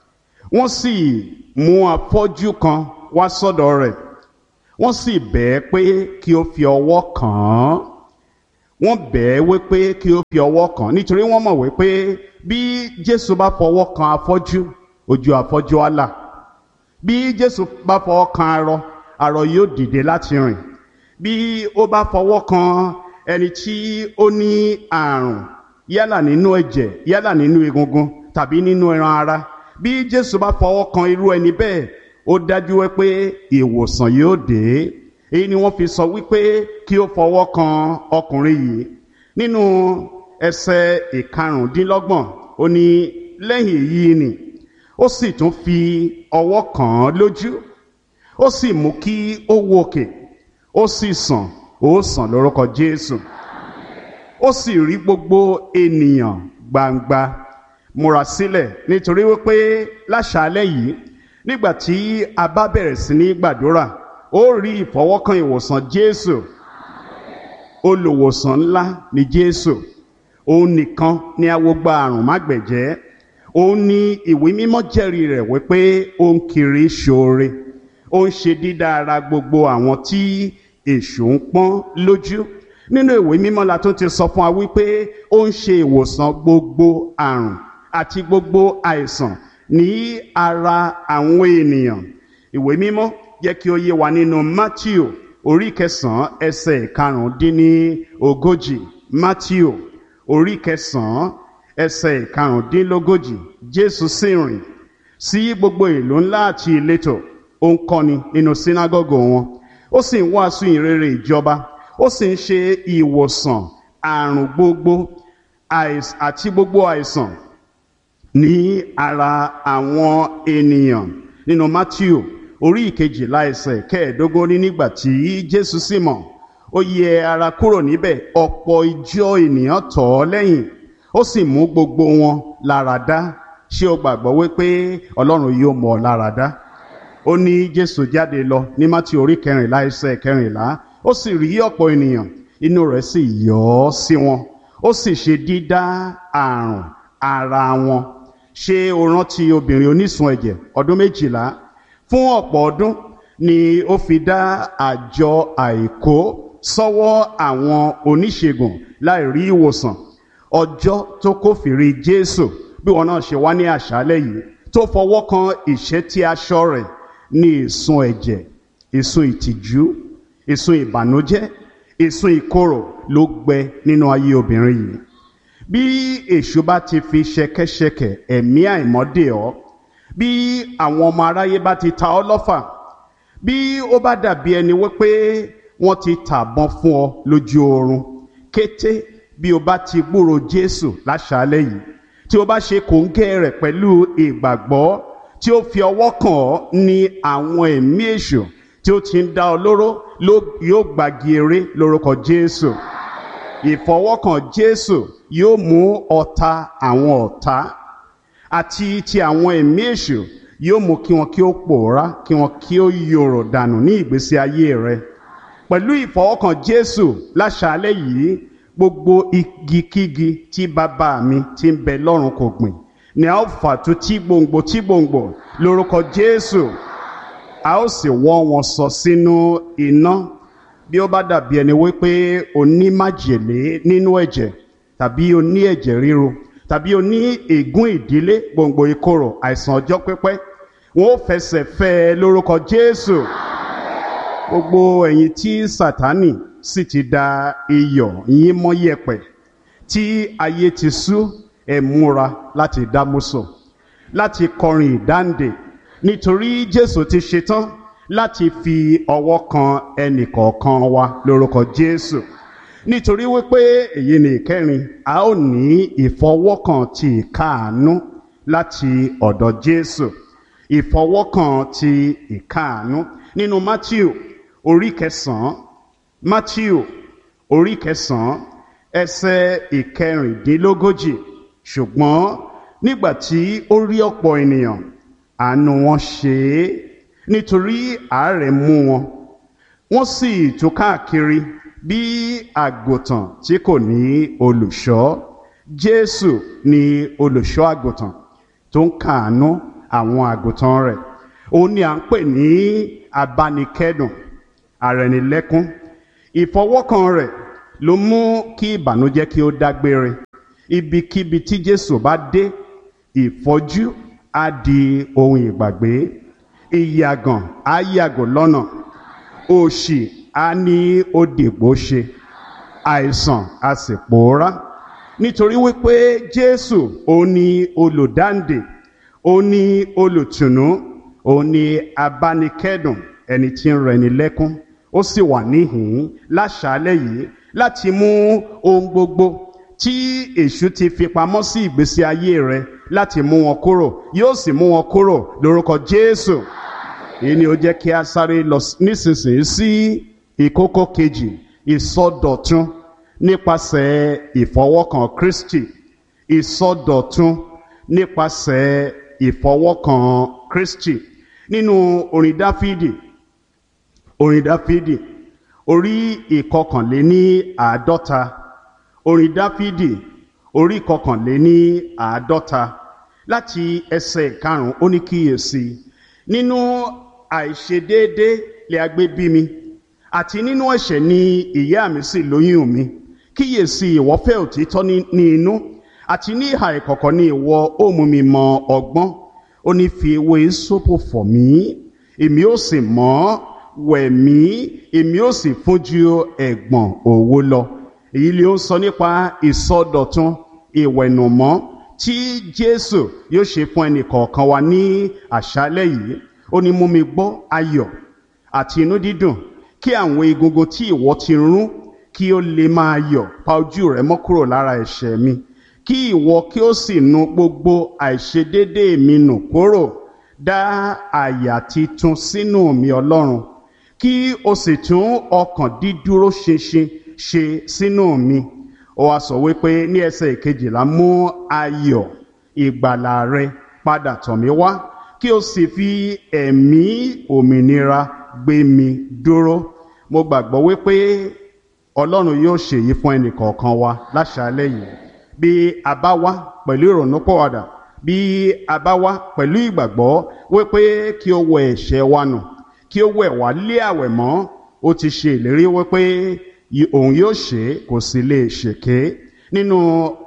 wọ́n sì mú afọ́jú kan wá sọ́dọ̀ rẹ̀, wọ́n sì bẹ̀ ẹ́ pé kí ó fi ọwọ́ kàn án. Wọ́n bẹ̀ ẹ́ wípé kí ó fi ọwọ́ kàn án nítorí wọ́n mọ̀ wípé bí Jésù bá fọwọ́ kan afọ́jú, ojú afọ́jú á là. Bí Jésù bá fọwọ́ kan arọ, arọ yóò dìde láti rìn. Bí ó bá fọwọ́ kan ẹni tí ó ní àrùn, yálà nínú ẹ̀jẹ̀, yálà nínú egungun tàbí nínú ẹran ara, bí Jésù bá fọwọ́ kan irú ẹni bẹ́ẹ̀, ó dájú wípé ìwòsàn yóò dé. Èyí ni wọ́n fi sọ wípé kí ó fọwọ́ kan ọkùnrin yìí. Nínú ẹsẹ̀ 25, ó ní lẹ́yìn èyí ni ó sì tún fi ọwọ́ kàn án lójú, ó sì mú kí ó wòkè, ó sì sàn, ó sàn lórúkọ Jésù. Ó sì rí gbogbo ènìyàn gbangba múra sílẹ̀, nítorí wípé láṣálẹ́ yìí nígbà tí a bá bẹ̀rẹ̀ sí ní gbàdúrà, ó rí ìfọwọ́kàn ìwòsàn Jésù. Olùwòsàn ńlá ni Jésù. Òun nìkan ni a wo gba àrùn mágbẹ̀jẹ́. Òun ni ìwé mímọ́ jẹ́rìí rẹ̀ wípé ó ń kiri ṣoore. Ó ń ṣe dídá ara gbogbo àwọn tí èṣù ń pọ́n lójú. Nínú ìwé mímọ́ la tún ti sọ fún wa wípé ó ń ṣe ìwòsàn gbogbo àrùn àti gbogbo àìsàn ní ara àwọn ènìyàn. Ìwé mímọ́ jẹ́ kí ó yé wa nínú Matthew orí 9 ẹsẹ̀ 45. Matthew orí 9 ẹsẹ̀ 45. Jésù sì rìn sí gbogbo ìlú ńlá àti ìletò, ó ń kọ́ni nínú sínágọ́gù wọn, ó sì ń wàásù ìrere ìjọba, ó sì ń ṣe ìwòsàn àrùn gbogbo àti gbogbo àìsàn ní ara àwọn ènìyàn. Nínú Matthew orí 12 ẹsẹ̀ 15, ní nígbà tí Jésù sì mọ̀, ó yẹ ara kúrò níbẹ̀, ọ̀pọ̀ ìjọ ènìyàn tọ̀ ọ́ lẹ́yìn, ó sì mú gbogbo wọn lára dá. Ṣé o gbàgbọ́ wípé Ọlọ́run yóò mú ọ lára dá? Ó ní Jésù jáde lọ ní Matthew orí 14 ẹsẹ̀ 14, ó sì rí ọ̀pọ̀ ènìyàn, inú rẹ̀ sì yọ́ sí wọn, ó sì ṣe dídá àrùn ara wọn. Ṣé o rántí obìnrin onísun ẹ̀jẹ̀ ọdún 12? Fún ọ̀pọ̀ ọdún ni ó fi dá àjọ àìkó sọ́wọ́ àwọn oníṣègùn láì rí ìwòsàn. Ọjọ́ tó kófìrí Jésù, bí wọn náà ṣe wá ní àṣálẹ́ yìí, tó fọwọ́ kan ìṣẹ́tí aṣọ rẹ̀, ní ìsun ẹ̀jẹ̀, ìsun ìtìjú, ìsun ìbànújẹ́, ìsun ìkorò ló gbẹ nínú ayé obìnrin yìí. Bí èṣù bá ti fi ṣẹ̀kẹ̀ṣẹ̀kẹ̀ ẹ̀mí àìmọ́dè ọ́, bí àwọn ọmọ aráyé bá ti ta ọ́ lọ́fà, bí ó bá dàbí ẹni wípé wọ́n ti tàbọn fún ọ lójú oorun, kété bí o bá ti gbúrò Jésù láṣálẹ́ yìí, tí o bá ṣe kòńgẹ́ rẹ̀ pẹ̀lú ìgbàgbọ́, tí ó fi ọwọ́ kàn ọ́, ní àwọn ẹ̀mí èṣù tí ó ti ń dá ọ lóró yóò gbági eré lórúkọ Jésù. Ìfọwọ́kàn Jésù yóò mú ọ̀tá àwọn ọ̀tá àti ti àwọn ẹ̀mí èṣù, yóò mú kí wọn kí ó pòórá, kí wọn kí ó yòrò dànù ní ìgbésí ayé rẹ. Pẹ̀lú ìfọwọ́kàn Jésù láṣálẹ́ yìí, gbogbo igikígi tí bàbá mi tí ń bẹ lọ́run kò gbìn ni a ó fà tú tí gbòǹgbò lórúkọ Jésù. A ó sì wọ́ wọn sọ sínú iná. Bí ó bá dàbí ẹni wípé o ní májèlé nínú ẹ̀jẹ̀, tàbí o ní ẹ̀jẹ̀ ríru, tàbí o ní ègún ìdílé, gbòǹgbò ìkorò, àìsàn ọjọ́ pípẹ́, wọn ó fẹsẹ̀ fẹ́ lórúkọ Jésù. Gbogbo ẹ̀yin tí Sátánì sì ti da iyọ̀ yín mọ́ yẹ̀pẹ̀, tí ayé ti sú, ẹ múra láti dámúsò, láti kọrin ìdáǹdè, nítorí Jésù ti ṣetán láti fi ọwọ́ kan ẹnìkọ̀ọ̀kan wa lórúkọ Jésù. Nítorí wípé èyí ni ìkẹrin, a ó ní ìfọwọ́kàn ti ìkáàánú láti ọ̀dọ̀ Jésù. Ìfọwọ́kàn ti ìkáàánú nínú Matthew orí 9, Matthew orí 9 ẹsẹ̀ 14. Ṣùgbọ́n nígbà tí ó rí ọ̀pọ̀ ènìyàn, àánú wọn ṣe é, nítorí àárẹ̀ mú wọn, wọ́n sì tú káàkiri bí àgùntàn tí kò ní olùṣọ́. Jésù ni olùṣọ́ àgùntàn tó ń káàánú àwọn àgùntàn rẹ̀. Òun ni à ń pè ní abánikẹ́dùn, arẹnilẹ́kún. Ìfọwọ́kàn rẹ̀ ló mú kí ìbànújẹ́ kí ó dágbére. Ibikíbi tí Jésù bá dé, ìfọ́jú á di ohun ìgbàgbé, ìyàgàn á yàgò lọ́nà, òṣì á ní ó dìgbò ṣe, àìsàn á sì pòórá. Nítorí wípé Jésù òun ni olùdáǹdè, òun ni olùtùnú, òun ni abánikẹ́dùn, ẹni tí ń rẹni lẹ́kún. Ó sì wà níhìn-ín láṣálẹ́ yìí láti mú ohun gbogbo tí èṣù ti fi pamọ́ sí ìgbésí ayé rẹ láti mú wọn kúrò. Yóò sì mú wọn kúrò lórúkọ Jésù. Èyí ni ó jẹ́ kí a sáré lọ nísinsìnyí sí ìkókó kejì, ìsọdọ̀tun nípasẹ̀ ìfọwọ́kàn Kristi. Ìsọdọ̀tun nípasẹ̀ ìfọwọ́kàn Kristi. Nínú orin Dáfídì orí ìkọkànléní àádọ́ta, orin Dáfídì orí ìkọkànléní àádọ́ta láti ẹsẹ̀ 5 ó ní kíyèsí, nínú àìṣedéédé lè a gbé bí mi, àti nínú ẹ̀ṣẹ̀ ni ìyá mi sì lóyún mi. Kíyèsí, ìwọ fẹ́ òtítọ́ ní inú, àti ní ìhà ìkọ̀kọ̀ ni ìwọ ó mú mi mọ ọgbọ́n. Ó ní fi ewé ìsopò fọ̀ mí, èmi ó sì mọ́, wẹ̀ mí, èmi ó sì fún ju ẹ̀gbọ̀n òwú lọ. Èyí ni ó ń sọ nípa ìsọdọ̀tun, ìwẹ̀nùmọ́ tí Jésù yóò ṣe fún ẹnì kọ̀ọ̀kan wa ní àṣálẹ́ yìí. Ó ní mú mi gbọ́ ayọ̀ àti inú dídùn, kí àwọn egungun tí ìwọ ti rún kí ó lè máa yọ̀. Pa ojú rẹ mọ́ kúrò lára ẹ̀ṣẹ̀ mi, kí ìwọ kí ó sì nu gbogbo àìṣedéédé mi nù kúrò. Dá àyà titun sínú mi Ọlọ́run, kí o sì tún ọkàn dídúró ṣinṣin ṣe sínú mi. Ó wá sọ wípé ní ẹsẹ̀ 12, mú ayọ̀ ìgbàlà rẹ padà tọ̀ mí wá, kí o sì fi ẹ̀mí òmìnira gbé mi dúró. Mo gbàgbọ́ wípé Ọlọ́run yóò ṣèyí fún ẹnì kọ̀ọ̀kan wa láṣálẹ́ yìí. Bí a bá wá pẹ̀lú ìrònúpìwàdà, bí a bá wá pẹ̀lú ìgbàgbọ́ wípé kí ó wẹ ẹ̀ṣẹ̀ wa nù, kí ó wẹ̀ wá lé àwẹ̀ mọ́. Ó ti ṣe ìlérí wípé òun yóò ṣe, kò sì lè ṣèké. Nínú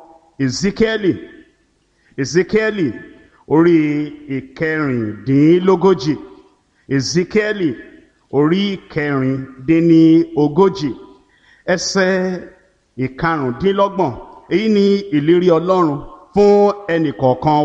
Ezekiel orí ìkẹrìndínlógójì, Ezekiel orí ìkẹrìndínlógójì ẹsẹ̀ 25, èyí ni ìlérí Ọlọ́run fún ẹnìkọ̀ọ̀kan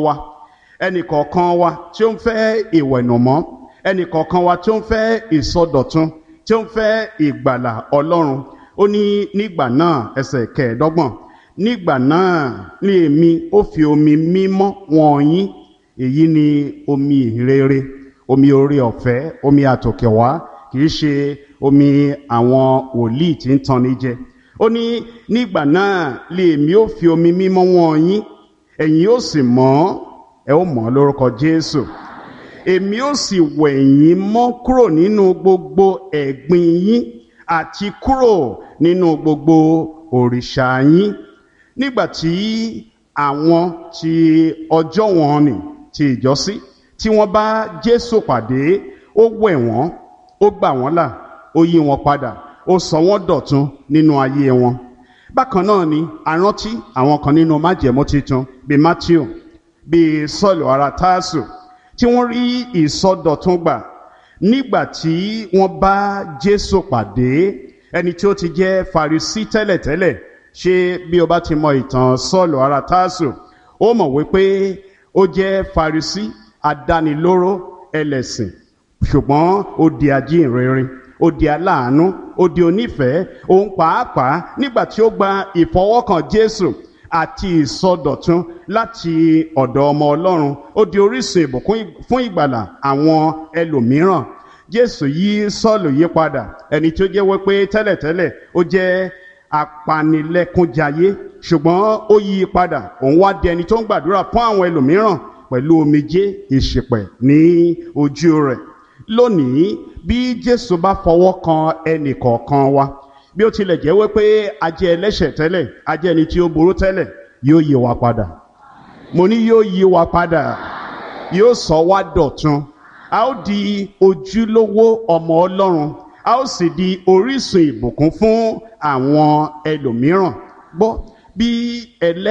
wa tí ó ń fẹ́ ìwẹ̀nùmọ́, ẹnìkọ̀ọ̀kan wa tí ó ń fẹ́ ìsọdọ̀tun, tí ó ń fẹ́ ìgbàlà Ọlọ́run. Ó ní nígbà náà, ẹsẹ̀ 25, nígbà náà ni èmi ó fi omi mímọ́ wọ́n yín. Èyí ni omi ìrere, omi oore ọ̀fẹ́, omi àtòkèwá, kìí ṣe omi àwọn wòlíì tí ń tanni jẹ. Ó ní nígbà náà lè èmi ó fi omi mímọ́ wọ́n yín, ẹ̀yin ó sì mọ́, ẹ ó mọ́ lórúkọ Jésù. Èmi ó sì wẹ̀ yín mọ́ kúrò nínú gbogbo ẹ̀gbin yín àti kúrò nínú gbogbo òrìṣà yín. Nígbàtí àwọn tí ọjọ́ wọn nì ti ìjọ́sí tí wọ́n bá Jésù pàdé, ó wẹ̀ wọ́n, ó gbà wọ́n là, ó yí wọn padà, ó sọ wọ́n dọ̀tun nínú ayé wọn. Bákan náà ni a rántí àwọn kan nínú májẹ̀mú titun bíi Mátíù, bíi Sọ́ọ̀lù ará Tásù, tí wọ́n rí ìsọdọ̀tun gbà nígbà tí wọ́n bá Jésù pàdé. Ẹni tí ó ti jẹ́ Farisí tẹ́lẹ̀tẹ́lẹ̀, ṣé bí o bá ti mọ ìtàn Sọ́ọ̀lù ará Tásù, ó mọ̀ wípé ó jẹ́ Farisí adánilóró ẹlẹ́sìn, ṣùgbọ́n ó di ajíhìnrere, ó di aláàánú, ó di onífẹ̀ẹ́. Òun pàápàá nígbà tí ó gba ìfọwọ́kàn Jésù àti ìsọdọ̀tun láti ọ̀dọ̀ ọmọ Ọlọ́run, ó di orísun ìbùkún fún ìgbàlà àwọn ẹlòmíràn. Jésù yí Sọ́ọ̀lù yí padà, ẹni tí ó jẹ́ wípé tẹ́lẹ̀tẹ́lẹ̀ ó jẹ́ apanilẹ́kúnjayé, ṣùgbọ́n ó yí padà, òun wá di ẹni tó ń gbàdúrà fún àwọn ẹlòmíràn pẹ̀lú omijé ìṣìpẹ̀ ní ojú rẹ̀. Lónìí, bí Jésù bá fọwọ́ kan ẹnì kọ̀ọ̀kan wa, bí ó tilẹ̀ jẹ́ wípé a jẹ́ ẹlẹ́ṣẹ̀ tẹ́lẹ̀, a jẹ́ ẹni tí ó burú tẹ́lẹ̀, yóò yí wa padà. Mo ní yóò yí wa padà, yóò sọ wá dọ̀tun a ó di ojúlówó ọmọ Ọlọ́run a ó sì di orísun ìbùkún fún àwọn ẹlòmíràn gbọ́ bí